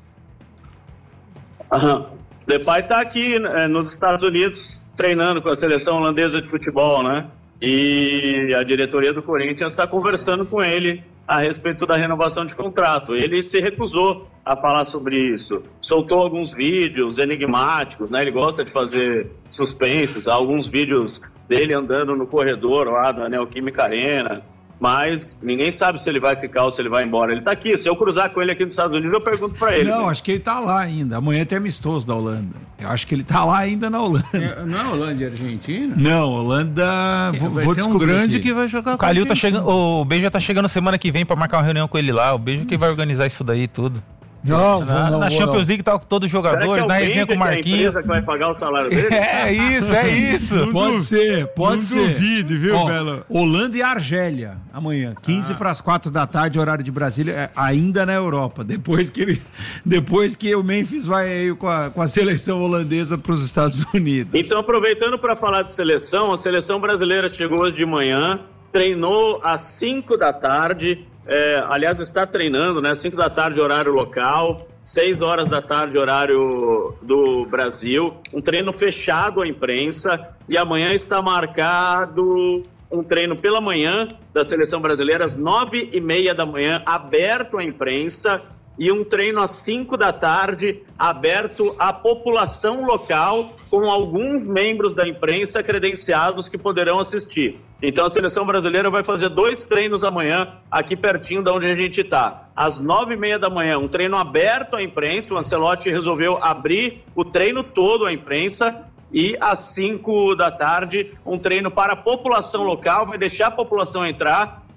Aham. O Depay tá aqui é, nos Estados Unidos treinando com a seleção holandesa de futebol, né? E a diretoria do Corinthians está conversando com ele a respeito da renovação de contrato. Ele se recusou a falar sobre isso. Soltou alguns vídeos enigmáticos, né? Ele gosta de fazer suspensos, alguns vídeos dele andando no corredor lá da Neoquímica Arena. Mas ninguém sabe se ele vai ficar ou se ele vai embora. Ele tá aqui. Se eu cruzar com ele aqui nos Estados Unidos, eu pergunto pra ele.
Não, acho que ele tá lá ainda. Amanhã tem amistoso da Holanda. Eu acho que ele tá lá ainda na Holanda.
É, não é Holanda e Argentina?
Não, Holanda... Vou,
vai
vou
ter um grande
aqui.
que vai jogar
o com a Calil tá chegando. O Beija tá chegando semana que vem pra marcar uma reunião com ele lá. O Beija que vai organizar isso daí tudo.
Não,
na,
não,
na
vou,
Champions
não.
League tá com todos os jogadores,
é
na resenha com o Marquinhos.
É a empresa que vai pagar o salário dele?
É isso, é isso.
Pode ser, pode
não
ser.
Duvide, viu,
Ó,
Belo?
Holanda e Argélia, amanhã, quinze para as quatro da tarde, horário de Brasília, é, ainda na Europa. Depois que ele, depois que o Memphis vai aí com a, com a seleção holandesa para os Estados Unidos.
Então, aproveitando para falar de seleção, a seleção brasileira chegou hoje de manhã, treinou às cinco da tarde, é, aliás, está treinando, né? cinco da tarde, horário local. seis horas da tarde, horário do Brasil, um treino fechado à imprensa, e amanhã está marcado um treino pela manhã da seleção brasileira, às nove e meia da manhã, aberto à imprensa, e um treino às cinco da tarde, aberto à população local, com alguns membros da imprensa credenciados que poderão assistir. Então a seleção brasileira vai fazer dois treinos amanhã, aqui pertinho de onde a gente está. Às nove e meia da manhã, um treino aberto à imprensa, o Ancelotti resolveu abrir o treino todo à imprensa, e às cinco da tarde, um treino para a população local, vai deixar a população entrar, e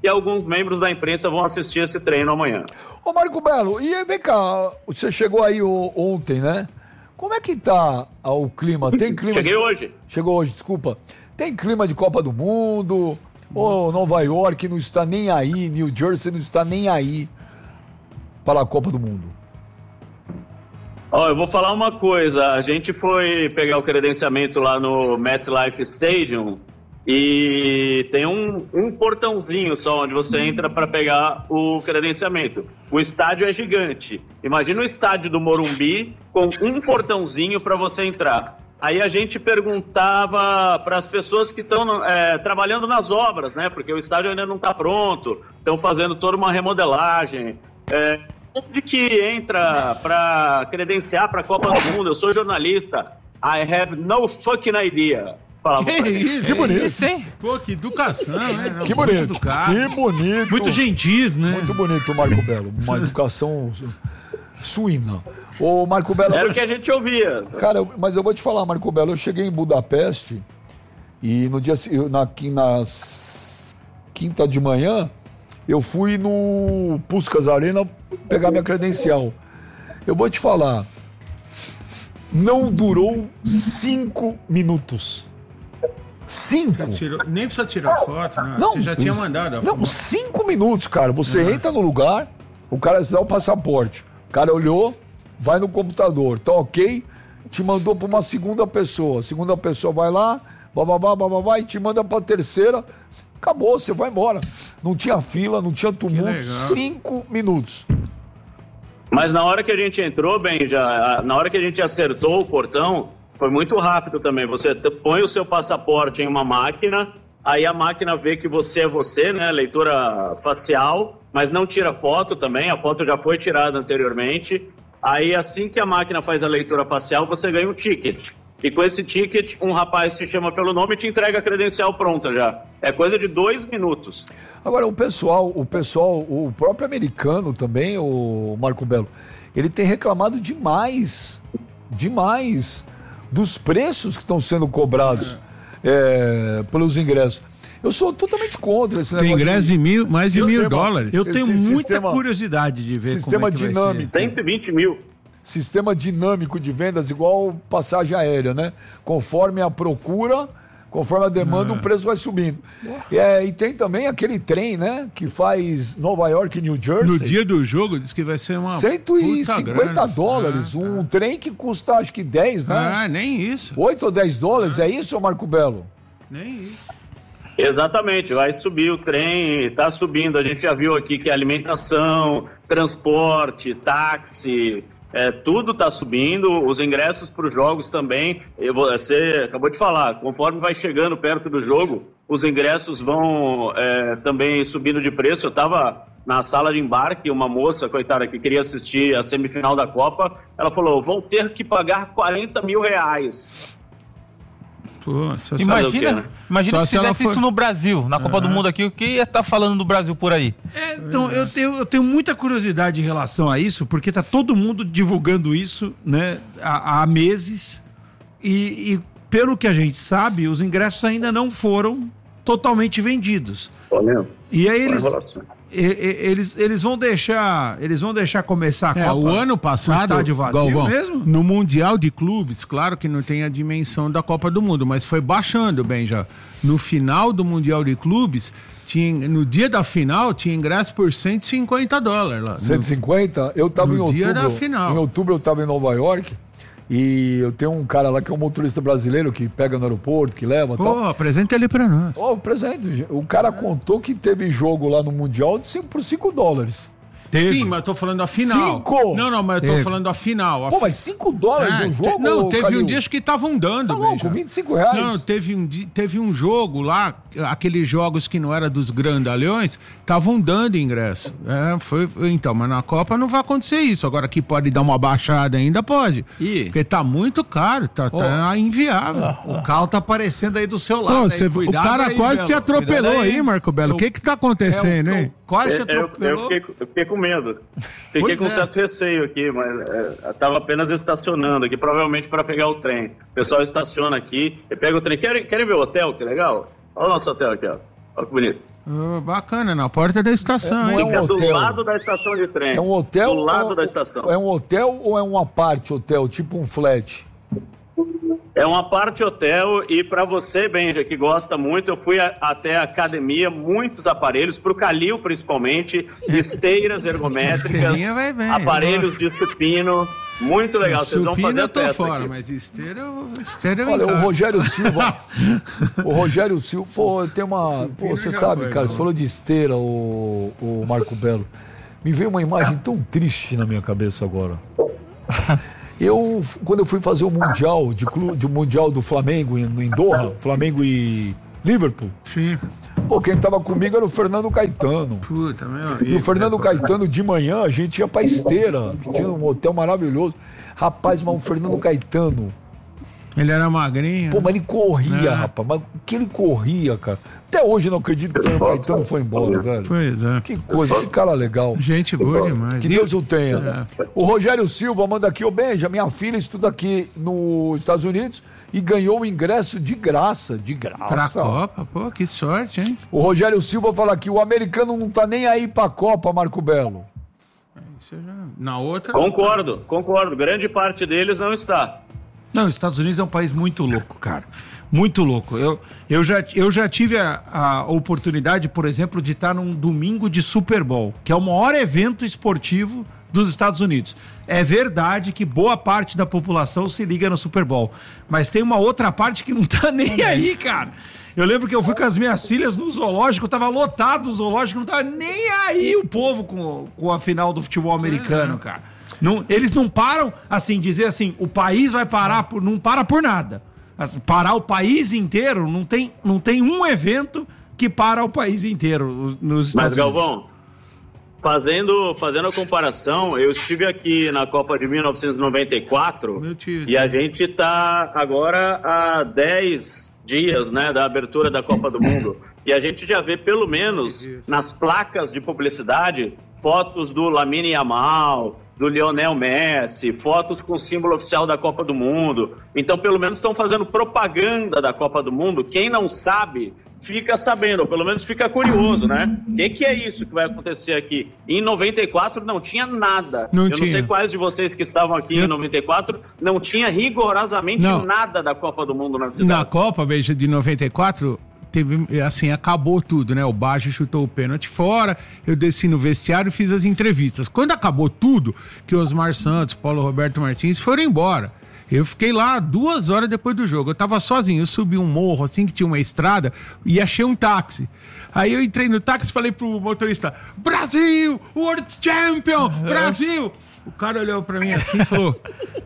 e alguns membros da imprensa vão assistir esse treino amanhã.
Ô Marco Belo, e vem cá, você chegou aí ontem, né? Como é que tá o clima? Tem clima?
Cheguei
de...
hoje.
Chegou hoje, desculpa. Tem clima de Copa do Mundo? Ou Nova York não está nem aí, New Jersey não está nem aí para a Copa do Mundo?
Ó, oh, eu vou falar uma coisa. A gente foi pegar o credenciamento lá no MetLife Stadium e tem um, um portãozinho só onde você entra para pegar o credenciamento. O estádio é gigante. Imagina o estádio do Morumbi com um portãozinho para você entrar. Aí a gente perguntava para as pessoas que estão é, trabalhando nas obras, né? Porque o estádio ainda não está pronto, estão fazendo toda uma remodelagem. É, onde que entra para credenciar para a Copa do Mundo? Eu sou jornalista. I have no fucking idea.
Que isso,
que bonito.
Isso, hein? Pô, que educação, né?
Que bonito. Que bonito.
Muito gentis, né?
Muito bonito, Marco Belo. Uma educação suína. Ô, Marco Belo...
Era o que a gente ouvia.
Cara, mas eu vou te falar, Marco Belo, eu cheguei em Budapeste e no dia, na, na quinta de manhã eu fui no Puskás Arena pegar minha credencial. Eu vou te falar, não durou cinco minutos. Cinco?
Tirou, nem precisa tirar foto, né? Não, você já tinha mandado.
Não, cinco minutos, cara. Você uhum. entra no lugar, o cara te dá o passaporte. O cara olhou, vai no computador, tá ok, te mandou para uma segunda pessoa. A segunda pessoa vai lá, bababá, bababá, e te manda para a terceira. Acabou, você vai embora. Não tinha fila, não tinha tumulto. Cinco minutos.
Mas na hora que a gente entrou, bem, já, na hora que a gente acertou o portão, foi muito rápido também. Você põe o seu passaporte em uma máquina, aí a máquina vê que você é você, né? Leitura facial, mas não tira foto também. A foto já foi tirada anteriormente. Aí assim que a máquina faz a leitura facial, você ganha um ticket. E com esse ticket, um rapaz te chama pelo nome e te entrega a credencial pronta já. É coisa de dois minutos.
Agora, o pessoal, o pessoal, o próprio americano também, o Marco Belo, ele tem reclamado demais, demais, dos preços que estão sendo cobrados é, pelos ingressos. Eu sou totalmente contra esse negócio.
Tem ingresso de mil, mais de mil dólares.
Eu tenho esse muita sistema, curiosidade de ver
sistema
como é que
dinâmico.
vai ser.
cento e vinte mil.
Sistema dinâmico de vendas igual passagem aérea, né? Conforme a procura, conforme a demanda, ah. o preço vai subindo. E, é, e tem também aquele trem, né? Que faz Nova York e New Jersey.
No dia do jogo, diz que vai ser uma
cento e cinquenta dólares. Ah, um ah. trem que custa, acho que dez, né?
Ah, nem isso.
oito ou dez dólares, ah. é isso, Marco Belo?
Nem isso.
Exatamente, vai subir o trem, está subindo. A gente já viu aqui que alimentação, transporte, táxi... É, tudo está subindo, os ingressos para os jogos também. Eu, você acabou de falar, conforme vai chegando perto do jogo, os ingressos vão é, também subindo de preço. Eu estava na sala de embarque, uma moça, coitada, que queria assistir a semifinal da Copa, ela falou, vão ter que pagar quarenta mil reais.
Pô, imagina, né? Imagina se, se fizesse for... isso no Brasil, na Copa uhum. do Mundo aqui, o que ia estar tá falando do Brasil por aí?
É, então, eu tenho, eu tenho muita curiosidade em relação a isso, porque tá todo mundo divulgando isso, né, há, há meses, e, e pelo que a gente sabe, os ingressos ainda não foram totalmente vendidos.
Olha,
e aí eles... Eles, eles vão deixar eles vão deixar começar a
é,
Copa
o ano passado,
estádio vazio
Galvão,
mesmo?
No Mundial de Clubes, claro que não tem a dimensão da Copa do Mundo, mas foi baixando bem já. No final do Mundial de Clubes, tinha, no dia da final, tinha ingresso por cento e cinquenta dólares lá.
cento e cinquenta? Eu tava em outubro.
Dia da final.
Em outubro eu tava em Nova York. E eu tenho um cara lá que é um motorista brasileiro que pega no aeroporto, que leva.
Pô, tal. apresenta ele pra nós.
Ó, oh, presente. O cara contou que teve jogo lá no Mundial de cinco, por cinco dólares.
Teve. Sim, mas eu tô falando a final.
Cinco?
Não, não, mas eu tô teve. falando a final. A
Pô, mas cinco dólares
é,
um jogo?
Te, não, teve Calil? um dia que estavam dando.
Tá louco, vinte e cinco reais?
Não, teve um, teve um jogo lá, aqueles jogos que não era dos grandalhões, estavam dando ingresso. É, foi, então, mas na Copa não vai acontecer isso. Agora que pode dar uma baixada ainda, pode.
E?
Porque tá muito caro, tá, oh. tá inviável. Ah,
o carro tá aparecendo aí do seu lado.
Pô, cê, o cara
aí,
quase
Belo.
te atropelou aí, aí, Marco Belo. O que que tá acontecendo,
é,
hein?
Quase te
atropelou. Eu, eu, fiquei, eu fiquei com medo. Fiquei pois com um é. certo receio aqui, mas é, estava apenas estacionando aqui, provavelmente para pegar o trem. O pessoal estaciona aqui e pega o trem. Querem, querem ver o hotel? Que legal? Olha o nosso hotel aqui, ó. Olha que bonito.
Oh, bacana, na porta da estação,
é,
hein?
É um hotel. Do lado da estação de trem.
É um hotel?
Do lado
ou,
da estação.
É um hotel ou é um apart hotel, tipo um flat?
É um apart hotel e para você, Benja, que gosta muito, eu fui a, até a academia, muitos aparelhos, para o Calil principalmente, esteiras ergométricas, bem, aparelhos de supino, muito legal. Vocês vão fazer a testa
fora,
aqui.
mas esteira, esteira
Olha, o Rogério Silva, o Rogério Silva, pô, tem uma, pô, você sabe, foi, cara, você falou de esteira, o, o Marco Belo, me veio uma imagem tão triste na minha cabeça agora. Eu, quando eu fui fazer o Mundial, de, de mundial do Flamengo em, em Doha, Flamengo e Liverpool.
Sim.
Pô, quem tava comigo era o Fernando Caetano.
Puta, meu
E o Fernando Caetano, de manhã, a gente ia pra Esteira, que tinha um hotel maravilhoso. Rapaz, mas o Fernando Caetano...
Ele era magrinho.
Pô, mas ele corria, é. rapaz. Mas o que ele corria, cara? Até hoje eu não acredito que o Fernando Caetano foi embora, velho.
Pois é.
Que coisa, que cara legal.
Gente boa demais.
Que Deus o tenha. É. O Rogério Silva manda aqui, ô Benja, minha filha estuda aqui nos Estados Unidos e ganhou o ingresso de graça, de graça.
Pra Copa, pô, que sorte, hein?
O Rogério Silva fala aqui, o americano não tá nem aí pra Copa, Marco Belo.
Isso já... Na outra...
Concordo, concordo. Grande parte deles não está.
Não, os Estados Unidos é um país muito louco, cara. Muito louco. Eu, eu, já, eu já tive a, a oportunidade, por exemplo, de estar num domingo de Super Bowl, que é o maior evento esportivo dos Estados Unidos. É verdade que boa parte da população se liga no Super Bowl, mas tem uma outra parte que não tá nem aí, cara. Eu lembro que eu fui com as minhas filhas no zoológico, tava lotado o zoológico, não tava nem aí o povo com, com a final do futebol americano, cara. Não, eles não param, assim, dizer assim, o país vai parar, por, não para por nada. Parar o país inteiro, não tem, não tem um evento que para o país inteiro nos Estados
Mas,
Unidos.
Galvão, fazendo, fazendo a comparação, eu estive aqui na Copa de mil novecentos e noventa e quatro e a gente está agora há dez dias, né, da abertura da Copa do Mundo. E a gente já vê, pelo menos, nas placas de publicidade, fotos do Lamine Yamal, do Lionel Messi, fotos com o símbolo oficial da Copa do Mundo. Então, pelo menos, estão fazendo propaganda da Copa do Mundo. Quem não sabe, fica sabendo, ou pelo menos fica curioso, né? O que, que é isso que vai acontecer aqui? Em noventa e quatro não tinha nada.
Não
Eu
tinha.
não sei quais de vocês que estavam aqui Eu... em noventa e quatro, não tinha rigorosamente não. nada da Copa do Mundo na cidade.
Na Copa, veja, de noventa e quatro... Teve, assim, acabou tudo, né? O Baggio chutou o pênalti fora, eu desci no vestiário e fiz as entrevistas. Quando acabou tudo, que o Osmar Santos, Paulo Roberto Martins foram embora. Eu fiquei lá duas horas depois do jogo. Eu tava sozinho, eu subi um morro, assim, que tinha uma estrada, e achei um táxi. Aí eu entrei no táxi e falei pro motorista, Brasil, World Champion, Brasil! O cara olhou pra mim assim e falou,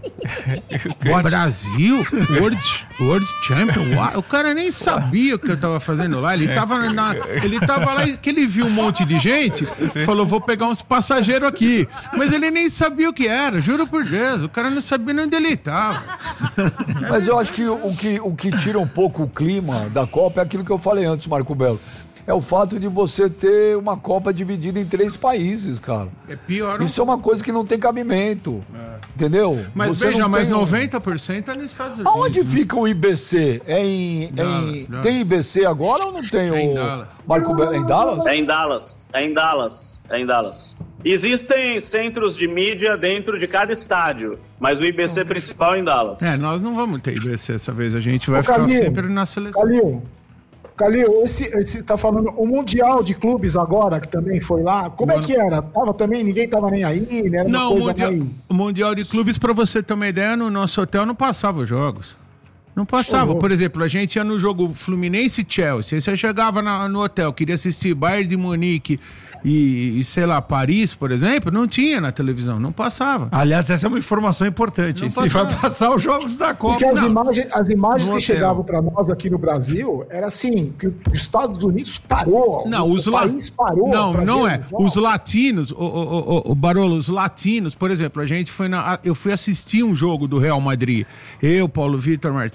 Brasil? World, World Champion? Uau. O cara nem sabia o que eu tava fazendo lá. Ele tava, na, ele tava lá, que ele viu um monte de gente, falou, vou pegar uns passageiros aqui. Mas ele nem sabia o que era, juro por Deus. O cara não sabia nem onde ele tava.
Mas eu acho que o que, o que tira um pouco o clima da Copa é aquilo que eu falei antes, Marco Belo. É o fato de você ter uma Copa dividida em três países, cara.
É pior.
Isso é uma coisa que não tem cabimento. É. Entendeu?
Mas
você
veja, mas
tem...
noventa por cento é nos Estados Unidos.
Aonde fica o I B C? É em, Dallas, em... Dallas. Tem I B C agora ou não tem? É o... em Dallas. Marco Belo, é em Dallas?
É em Dallas. É em Dallas. É em Dallas. Existem centros de mídia dentro de cada estádio, mas o I B C principal é em Dallas.
É, nós não vamos ter I B C essa vez. A gente vai Ô, ficar Calil, sempre na seleção.
Calil. Calil, esse, esse tá falando, o Mundial de Clubes agora, que também foi lá, como Mano. é que era? Tava também, ninguém tava nem aí, né? Era
não,
uma coisa
o mundial,
mais...
o Mundial de Clubes, pra você ter uma ideia, no nosso hotel não passava os jogos. Não passava. Oh, Por exemplo, a gente ia no jogo Fluminense e Chelsea, aí você chegava na, no hotel, queria assistir Bayern de Munique e, e, sei lá, Paris, por exemplo, não tinha na televisão, não passava.
Aliás, essa é uma informação importante. Se vai passar os jogos da Copa.
Porque as não. imagens, as imagens que hotel. chegavam para nós aqui no Brasil, era assim, que os Estados Unidos parou,
não,
o,
os
o
la...
país parou.
Não, não é. Os latinos, o, o, o, o Barolo, os latinos, por exemplo, a gente foi na, eu fui assistir um jogo do Real Madrid. Eu, Paulo Vitor Martins,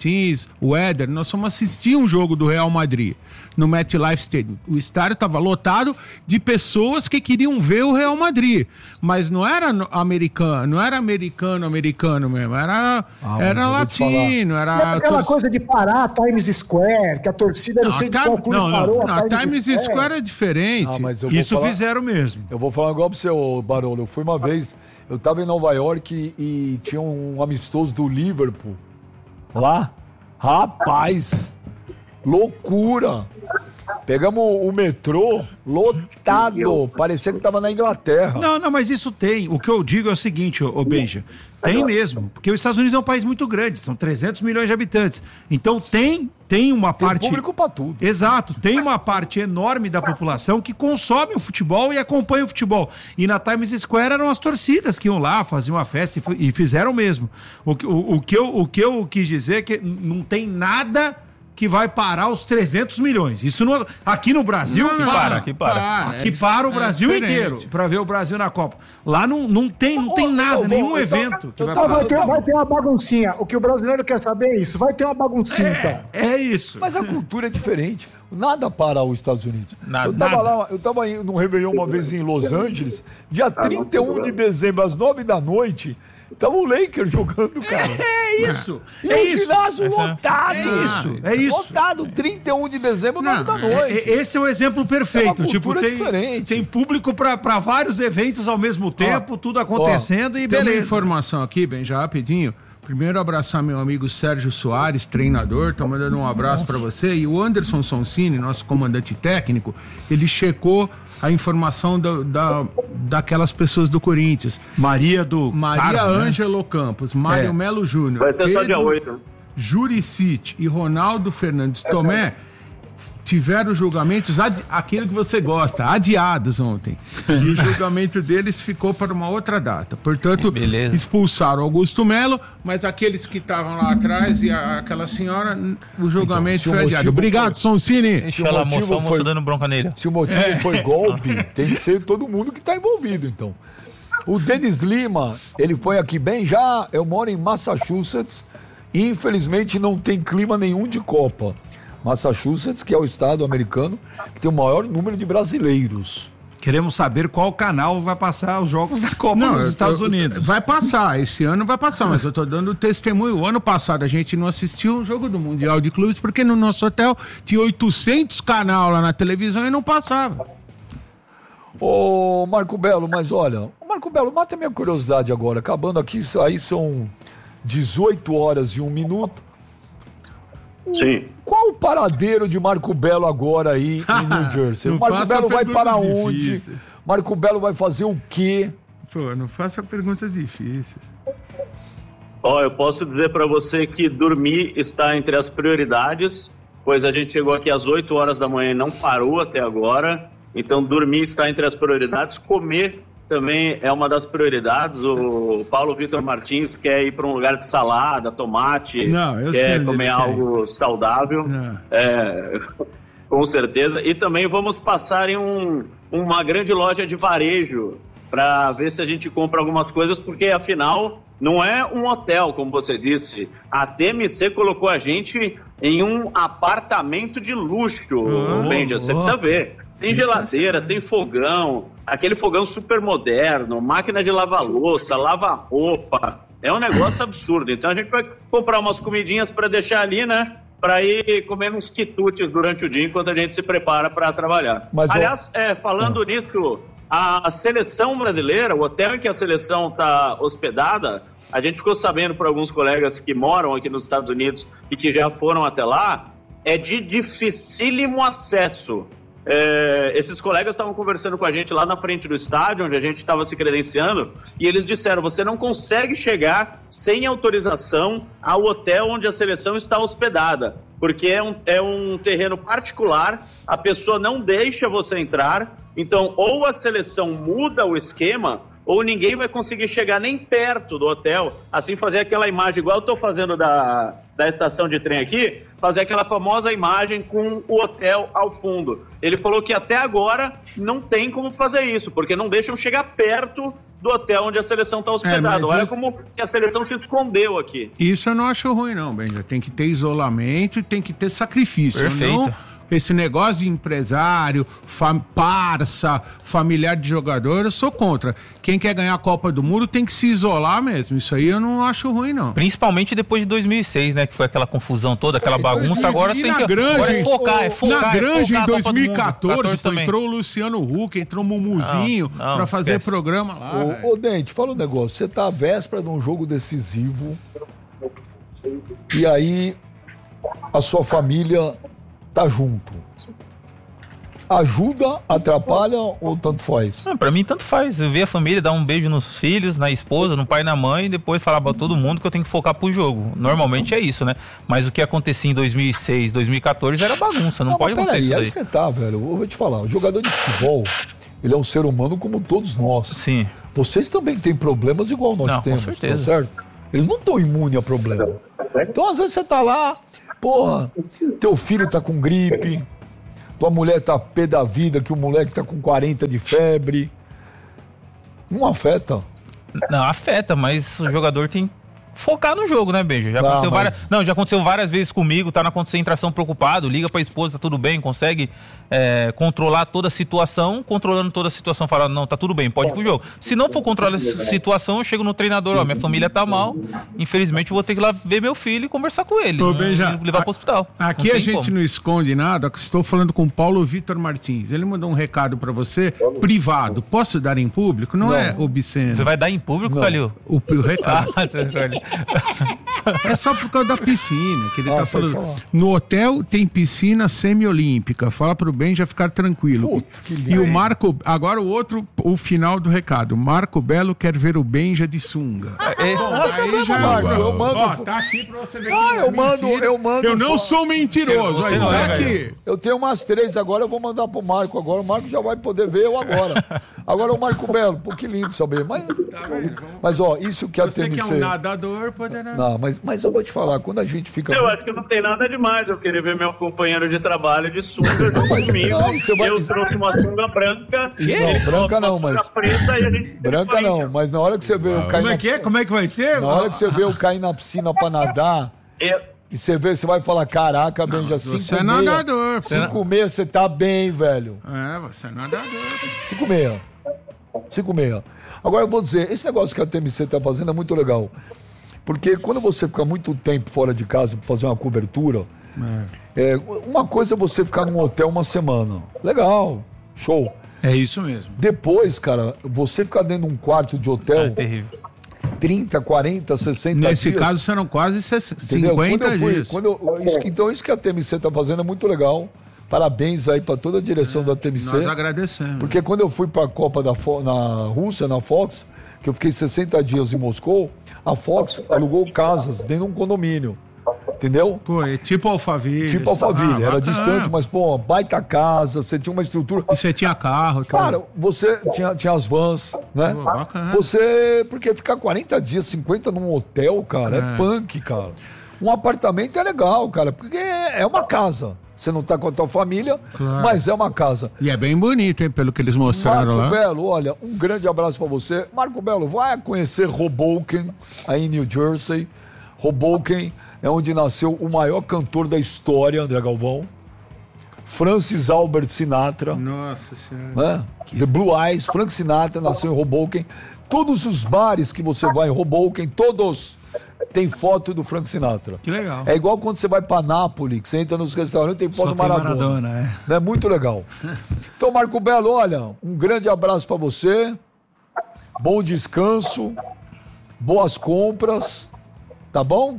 Martins, o Éder, nós fomos assistir um jogo do Real Madrid no MetLife Stadium. O estádio estava lotado de pessoas que queriam ver o Real Madrid, mas não era americano, não era americano, americano mesmo, era, ah, era latino, era...
É aquela tor... coisa de parar Times Square, que a torcida não, não sei de qual clube
não,
parou.
Não, a Times, Times Square. Square é diferente. Ah,
mas
Isso
falar,
fizeram mesmo.
Eu vou falar igual pro seu, Barolo, eu fui uma vez, eu tava em Nova York e, e tinha um amistoso do Liverpool lá, rapaz... Loucura! Pegamos o metrô lotado, parecia que tava na Inglaterra.
Não, não, mas isso tem. O que eu digo é o seguinte, ô, ô Benja, tem mesmo, porque os Estados Unidos é um país muito grande, são trezentos milhões de habitantes. Então tem, tem uma tem parte...
Tem público pra tudo.
Exato, tem uma parte enorme da população que consome o futebol e acompanha o futebol. E na Times Square eram as torcidas que iam lá, faziam uma festa e, e fizeram mesmo. O, o, o, que eu, o que eu quis dizer é que não tem nada... que vai parar os trezentos milhões. Isso não, aqui no Brasil,
não, não, para, aqui para.
para. Aqui é, para o Brasil é inteiro para ver o Brasil na Copa. Lá não, não tem, não tem nada, oh, nenhum oh, evento.
Então, vai, vai, ter, vai ter uma baguncinha. O que o brasileiro quer saber é isso. Vai ter uma baguncinha,
é,
então.
É isso.
Mas a cultura é diferente. Nada para os Estados Unidos.
Nada,
eu tava
nada.
lá, eu tava no Réveillon uma vez em Los Angeles, dia trinta e um de dezembro, às nove da noite. Tava o Lakers jogando, cara.
É, é isso.
E
é
o
isso.
ginásio lotado.
É isso. É isso.
Lotado, trinta e um de dezembro, nove da noite.
É, esse é o exemplo perfeito.
É
tipo, tem,
diferente.
tem público para vários eventos ao mesmo tempo, ó, tudo acontecendo ó, e
tem
beleza.
Uma informação aqui, bem, já rapidinho. Primeiro, abraçar meu amigo Sérgio Soares, treinador, tô mandando um abraço para você. E o Anderson Sonsini, nosso comandante técnico, ele checou a informação da, da, daquelas pessoas do Corinthians.
Maria do...
Maria Ângelo, né? Campos, Mário é. Melo Júnior.
Vai ser Pedro, só dia oito.
Juricite e Ronaldo Fernandes Tomé tiveram julgamentos, adi- aquilo que você gosta, adiados ontem. E o julgamento deles ficou para uma outra data. Portanto, Beleza. expulsaram Augusto Melo, mas aqueles que estavam lá atrás e a, aquela senhora, o julgamento então, foi adiado. Obrigado, Sonsini.
Se o motivo foi dando bronca nele.
Se o motivo é. foi golpe, tem que ser todo mundo que está envolvido, então. O Denis Lima, ele põe aqui bem já, eu moro em Massachusetts e infelizmente não tem clima nenhum de Copa. Massachusetts, que é o estado americano que tem o maior número de brasileiros.
Queremos saber qual canal vai passar os jogos da Copa não, nos Estados eu, Unidos.
Vai passar, esse ano vai passar, mas eu tô dando testemunho. O ano passado a gente não assistiu um jogo do Mundial de Clubes porque no nosso hotel tinha oitocentos canal lá na televisão e não passava.
Ô Marco Belo, mas olha, Marco Belo, mata minha curiosidade agora, acabando aqui, aí são dezoito horas e um minuto.
Sim.
Qual o paradeiro de Marco Belo agora aí em New Jersey? Marco Belo vai para onde? Difíceis. Marco Belo vai fazer o quê?
Pô, não faça perguntas difíceis.
Ó, oh, eu posso dizer para você que dormir está entre as prioridades, pois a gente chegou aqui às oito horas da manhã e não parou até agora. Então, dormir está entre as prioridades. Comer também é uma das prioridades. O Paulo Vitor Martins quer ir para um lugar de salada, tomate,
não, eu
quer
sei
comer algo quer. saudável, é, com certeza. E também vamos passar em um, uma grande loja de varejo para ver se a gente compra algumas coisas, porque afinal não é um hotel, como você disse. A T M C colocou a gente em um apartamento de luxo, oh, Benja, você oh. precisa ver. Tem geladeira, tem fogão, aquele fogão super moderno, máquina de lavar louça, lavar roupa. É um negócio absurdo. Então a gente vai comprar umas comidinhas para deixar ali, né? Para ir comer uns quitutes durante o dia enquanto a gente se prepara para trabalhar. Mas Aliás, eu... é, falando ah. nisso, a seleção brasileira, o hotel em que a seleção está hospedada, a gente ficou sabendo por alguns colegas que moram aqui nos Estados Unidos e que já foram até lá, é de dificílimo acesso. É, esses colegas estavam conversando com a gente lá na frente do estádio, onde a gente estava se credenciando, e eles disseram, você não consegue chegar sem autorização ao hotel onde a seleção está hospedada, porque é um, é um terreno particular, a pessoa não deixa você entrar, então ou a seleção muda o esquema, ou ninguém vai conseguir chegar nem perto do hotel, assim fazer aquela imagem, igual eu estou fazendo da, da estação de trem aqui, fazer aquela famosa imagem com o hotel ao fundo. Ele falou que até agora não tem como fazer isso, porque não deixam chegar perto do hotel onde a seleção está hospedada. É, Olha isso... como que a seleção se escondeu aqui.
Isso eu não acho ruim, não, Benja. Tem que ter isolamento e tem que ter sacrifício.
Perfeito.
Não... Esse negócio de empresário, fam, parça, familiar de jogador, eu sou contra. Quem quer ganhar a Copa do Mundo tem que se isolar mesmo. Isso aí eu não acho ruim, não.
Principalmente depois de dois mil e seis, né? Que foi aquela confusão toda, aquela é, bagunça. Agora tem que
grande,
agora é focar, é focar.
Na Granja,
é
em dois mil e quatorze, pô, entrou o Luciano Huck, entrou o Mumuzinho não, não, pra fazer esquece. programa lá.
Ô, ô, Dente, fala um negócio. Você tá à véspera de um jogo decisivo e aí a sua família tá junto. Ajuda, atrapalha ou tanto faz?
Não, pra mim tanto faz. Eu ver a família, dar um beijo nos filhos, na esposa, no pai e na mãe e depois falar pra todo mundo que eu tenho que focar pro jogo. Normalmente é isso, né? Mas o que acontecia em dois mil e seis, dois mil e quatorze era bagunça, não, não pode acontecer isso
aí.
Aí
você tá, velho, eu vou te falar, o jogador de futebol, ele é um ser humano como todos nós.
Sim.
Vocês também têm problemas igual nós
não,
temos,
com certeza.
Tá certo? Eles não estão imunes a problema. Então às vezes você tá lá, porra, teu filho tá com gripe, tua mulher tá pé da vida, que o moleque tá com quarenta de febre. Não afeta?
Não, afeta, mas o jogador tem que focar no jogo, né, Beijo? Já
não,
aconteceu
mas...
várias, não, já aconteceu várias vezes comigo, tá na concentração preocupado, liga pra esposa, tá tudo bem, consegue é, controlar toda a situação, controlando toda a situação, falando, não, tá tudo bem, pode ir pro jogo. Se não for controlar a situação, eu chego no treinador, ó, minha família tá mal, infelizmente eu vou ter que ir lá ver meu filho e conversar com ele,
Ô,
né,
Benja,
e levar pro hospital.
Aqui a gente como. não esconde nada, estou falando com o Paulo Vitor Martins, ele mandou um recado pra você, privado, posso dar em público? Não, não. é obsceno.
Você vai dar em público, Calil?
O, o recado. É só por causa da piscina, que ele ah, tá falando. Falar. No hotel tem piscina semiolímpica. Fala pro Benja ficar tranquilo.
Puta, que lindo.
E o Marco, agora o outro, o final do recado. Marco Belo quer ver o Benja de sunga.
É, Bom, aí já Marco, eu mando.
Ó, tá aqui pra você ver.
Ah, eu mando, eu mando.
Eu não sou mentiroso, mas tá aqui.
Eu tenho umas três agora, eu vou mandar pro Marco agora. O Marco já vai poder ver eu agora. Agora o Marco Belo, pô, que lindo saber. Mas, tá mas ó, isso que a
Você
T M C...
que é um nadador, poderá...
Não, mas, mas eu vou te falar, quando a gente fica...
Eu acho que não tem nada demais eu querer ver meu companheiro de trabalho de sunga junto comigo. Não, vai... Eu trouxe uma sunga branca.
Não, branca não, mas...
Preta, e a gente
branca não, mas na hora que você vê ah, eu cair
Como é que é? Como é que vai ser?
Na hora que você vê eu cair na piscina pra nadar... Eu... E você vê, você vai falar, caraca, Benja, cinco
Você é nadador.
Cinco meia, você tá bem, velho.
É, você é nadador.
Cinco meia. Cinco meia. Agora eu vou dizer, esse negócio que a T M C tá fazendo é muito legal. Porque quando você fica muito tempo fora de casa para fazer uma cobertura, é. É, uma coisa é você ficar num hotel uma semana. Legal, show.
É isso mesmo.
Depois, cara, você ficar dentro de um quarto de hotel...
É terrível.
trinta, quarenta, sessenta
Nesse
dias.
Nesse caso serão quase cinquenta
quando eu fui,
dias.
Quando eu, isso, então isso que a T M C tá fazendo é muito legal. Parabéns aí para toda a direção é, da T M C.
Nós agradecemos.
Porque quando eu fui para a Copa da Fo- na Rússia, na Fox, que eu fiquei sessenta dias em Moscou, a Fox alugou casas dentro de um condomínio. Entendeu?
Pô, é tipo Alphaville.
Tipo Alphaville, ah, era bacana. Distante, mas, pô, baita casa, você tinha uma estrutura.
E você tinha carro,
cara. Cara, você tinha, tinha as vans, né? Pô, bacana. Você. Porque ficar quarenta dias, cinquenta num hotel, cara, é, é punk, cara. Um apartamento é legal, cara, porque é uma casa. Você não tá com a tua família, claro. Mas é uma casa.
E é bem bonito, hein, pelo que eles mostraram
Marco
lá.
Marco Belo, olha, um grande abraço pra você. Marco Belo, vai conhecer Hoboken, aí em New Jersey. Hoboken é onde nasceu o maior cantor da história, André Galvão. Francis Albert Sinatra.
Nossa Senhora.
Né? The Blue Eyes, Frank Sinatra nasceu em Hoboken. Todos os bares que você vai em Hoboken, todos... tem foto do Frank Sinatra.
Que legal.
É igual quando você vai pra Nápoles, que você entra nos restaurantes e tem foto do Maradona.
Maradona é.
É muito legal. Então, Marco Belo, olha, um grande abraço pra você. Bom descanso. Boas compras. Tá bom?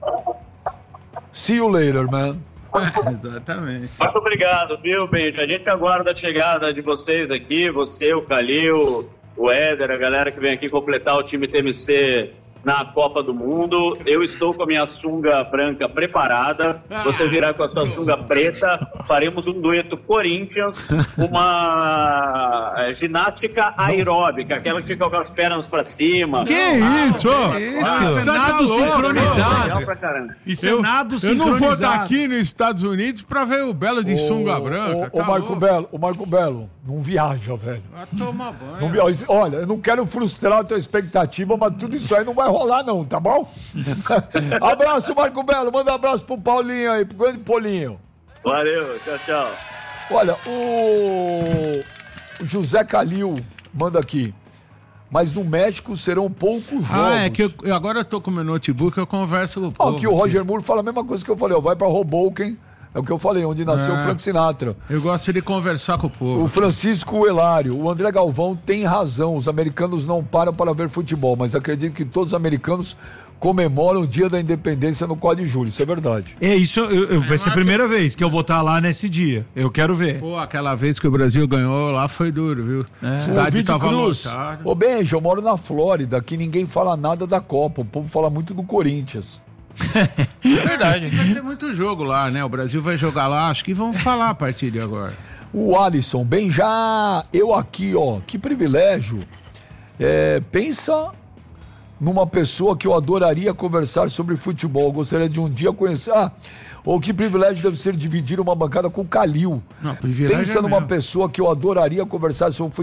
See you later, man.
Exatamente.
Muito obrigado, viu, Benja? A gente aguarda a chegada de vocês aqui, você, o Calil, o Éder, a galera que vem aqui completar o time T M C na Copa do Mundo. Eu estou com a minha sunga branca preparada. Você virá com a sua sunga preta. Faremos um dueto Corinthians, uma é ginástica aeróbica, aquela que fica com as pernas pra cima.
Que ah, isso?
Que isso? Isso é nado sincronizado. Isso é nado sincronizado. Eu não vou estar aqui nos Estados Unidos pra ver o Belo de sunga branca.
Ô, tá Marco louco. Belo, o Marco Belo, não viaja, velho.
Vai tomar banho.
Não viaja. Olha, eu não quero frustrar a tua expectativa, mas tudo isso aí não vai rolar não, tá bom? Abraço, Marco Belo. Manda um abraço pro Paulinho aí, pro grande Paulinho.
Valeu, tchau, tchau.
Olha, o José Calil manda aqui. Mas no México serão poucos jogos.
Ah, é que eu, eu agora eu tô com meu notebook, eu converso com o povo.
Ó, aqui o Roger Moore fala a mesma coisa que eu falei, ó, vai pra Hoboken, é o que eu falei, onde nasceu o
é,
Frank Sinatra.
Eu gosto de conversar com o povo.
O Francisco Hilário, o André Galvão tem razão, os americanos não param para ver futebol, mas acredito que todos os americanos comemoram o dia da independência no quatro de julho, isso é verdade.
É isso, eu, eu, vai ser a primeira vez que eu vou estar lá nesse dia, eu quero ver.
Pô, aquela vez que o Brasil ganhou lá foi duro, viu? É. Estádio tava lotado.
Ô Benja, eu moro na Flórida, aqui ninguém fala nada da Copa, o povo fala muito do Corinthians.
É verdade. Vai ter muito jogo lá, né? O Brasil vai jogar lá, acho que vão falar a partir de agora.
O Alisson, bem já, eu aqui, ó, que privilégio. É, pensa numa pessoa que eu adoraria conversar sobre futebol. Eu gostaria de um dia conhecer. Ah, ou que privilégio deve ser dividir uma bancada com o Calil. Não, pensa é numa mesmo. pessoa que eu adoraria conversar sobre futebol.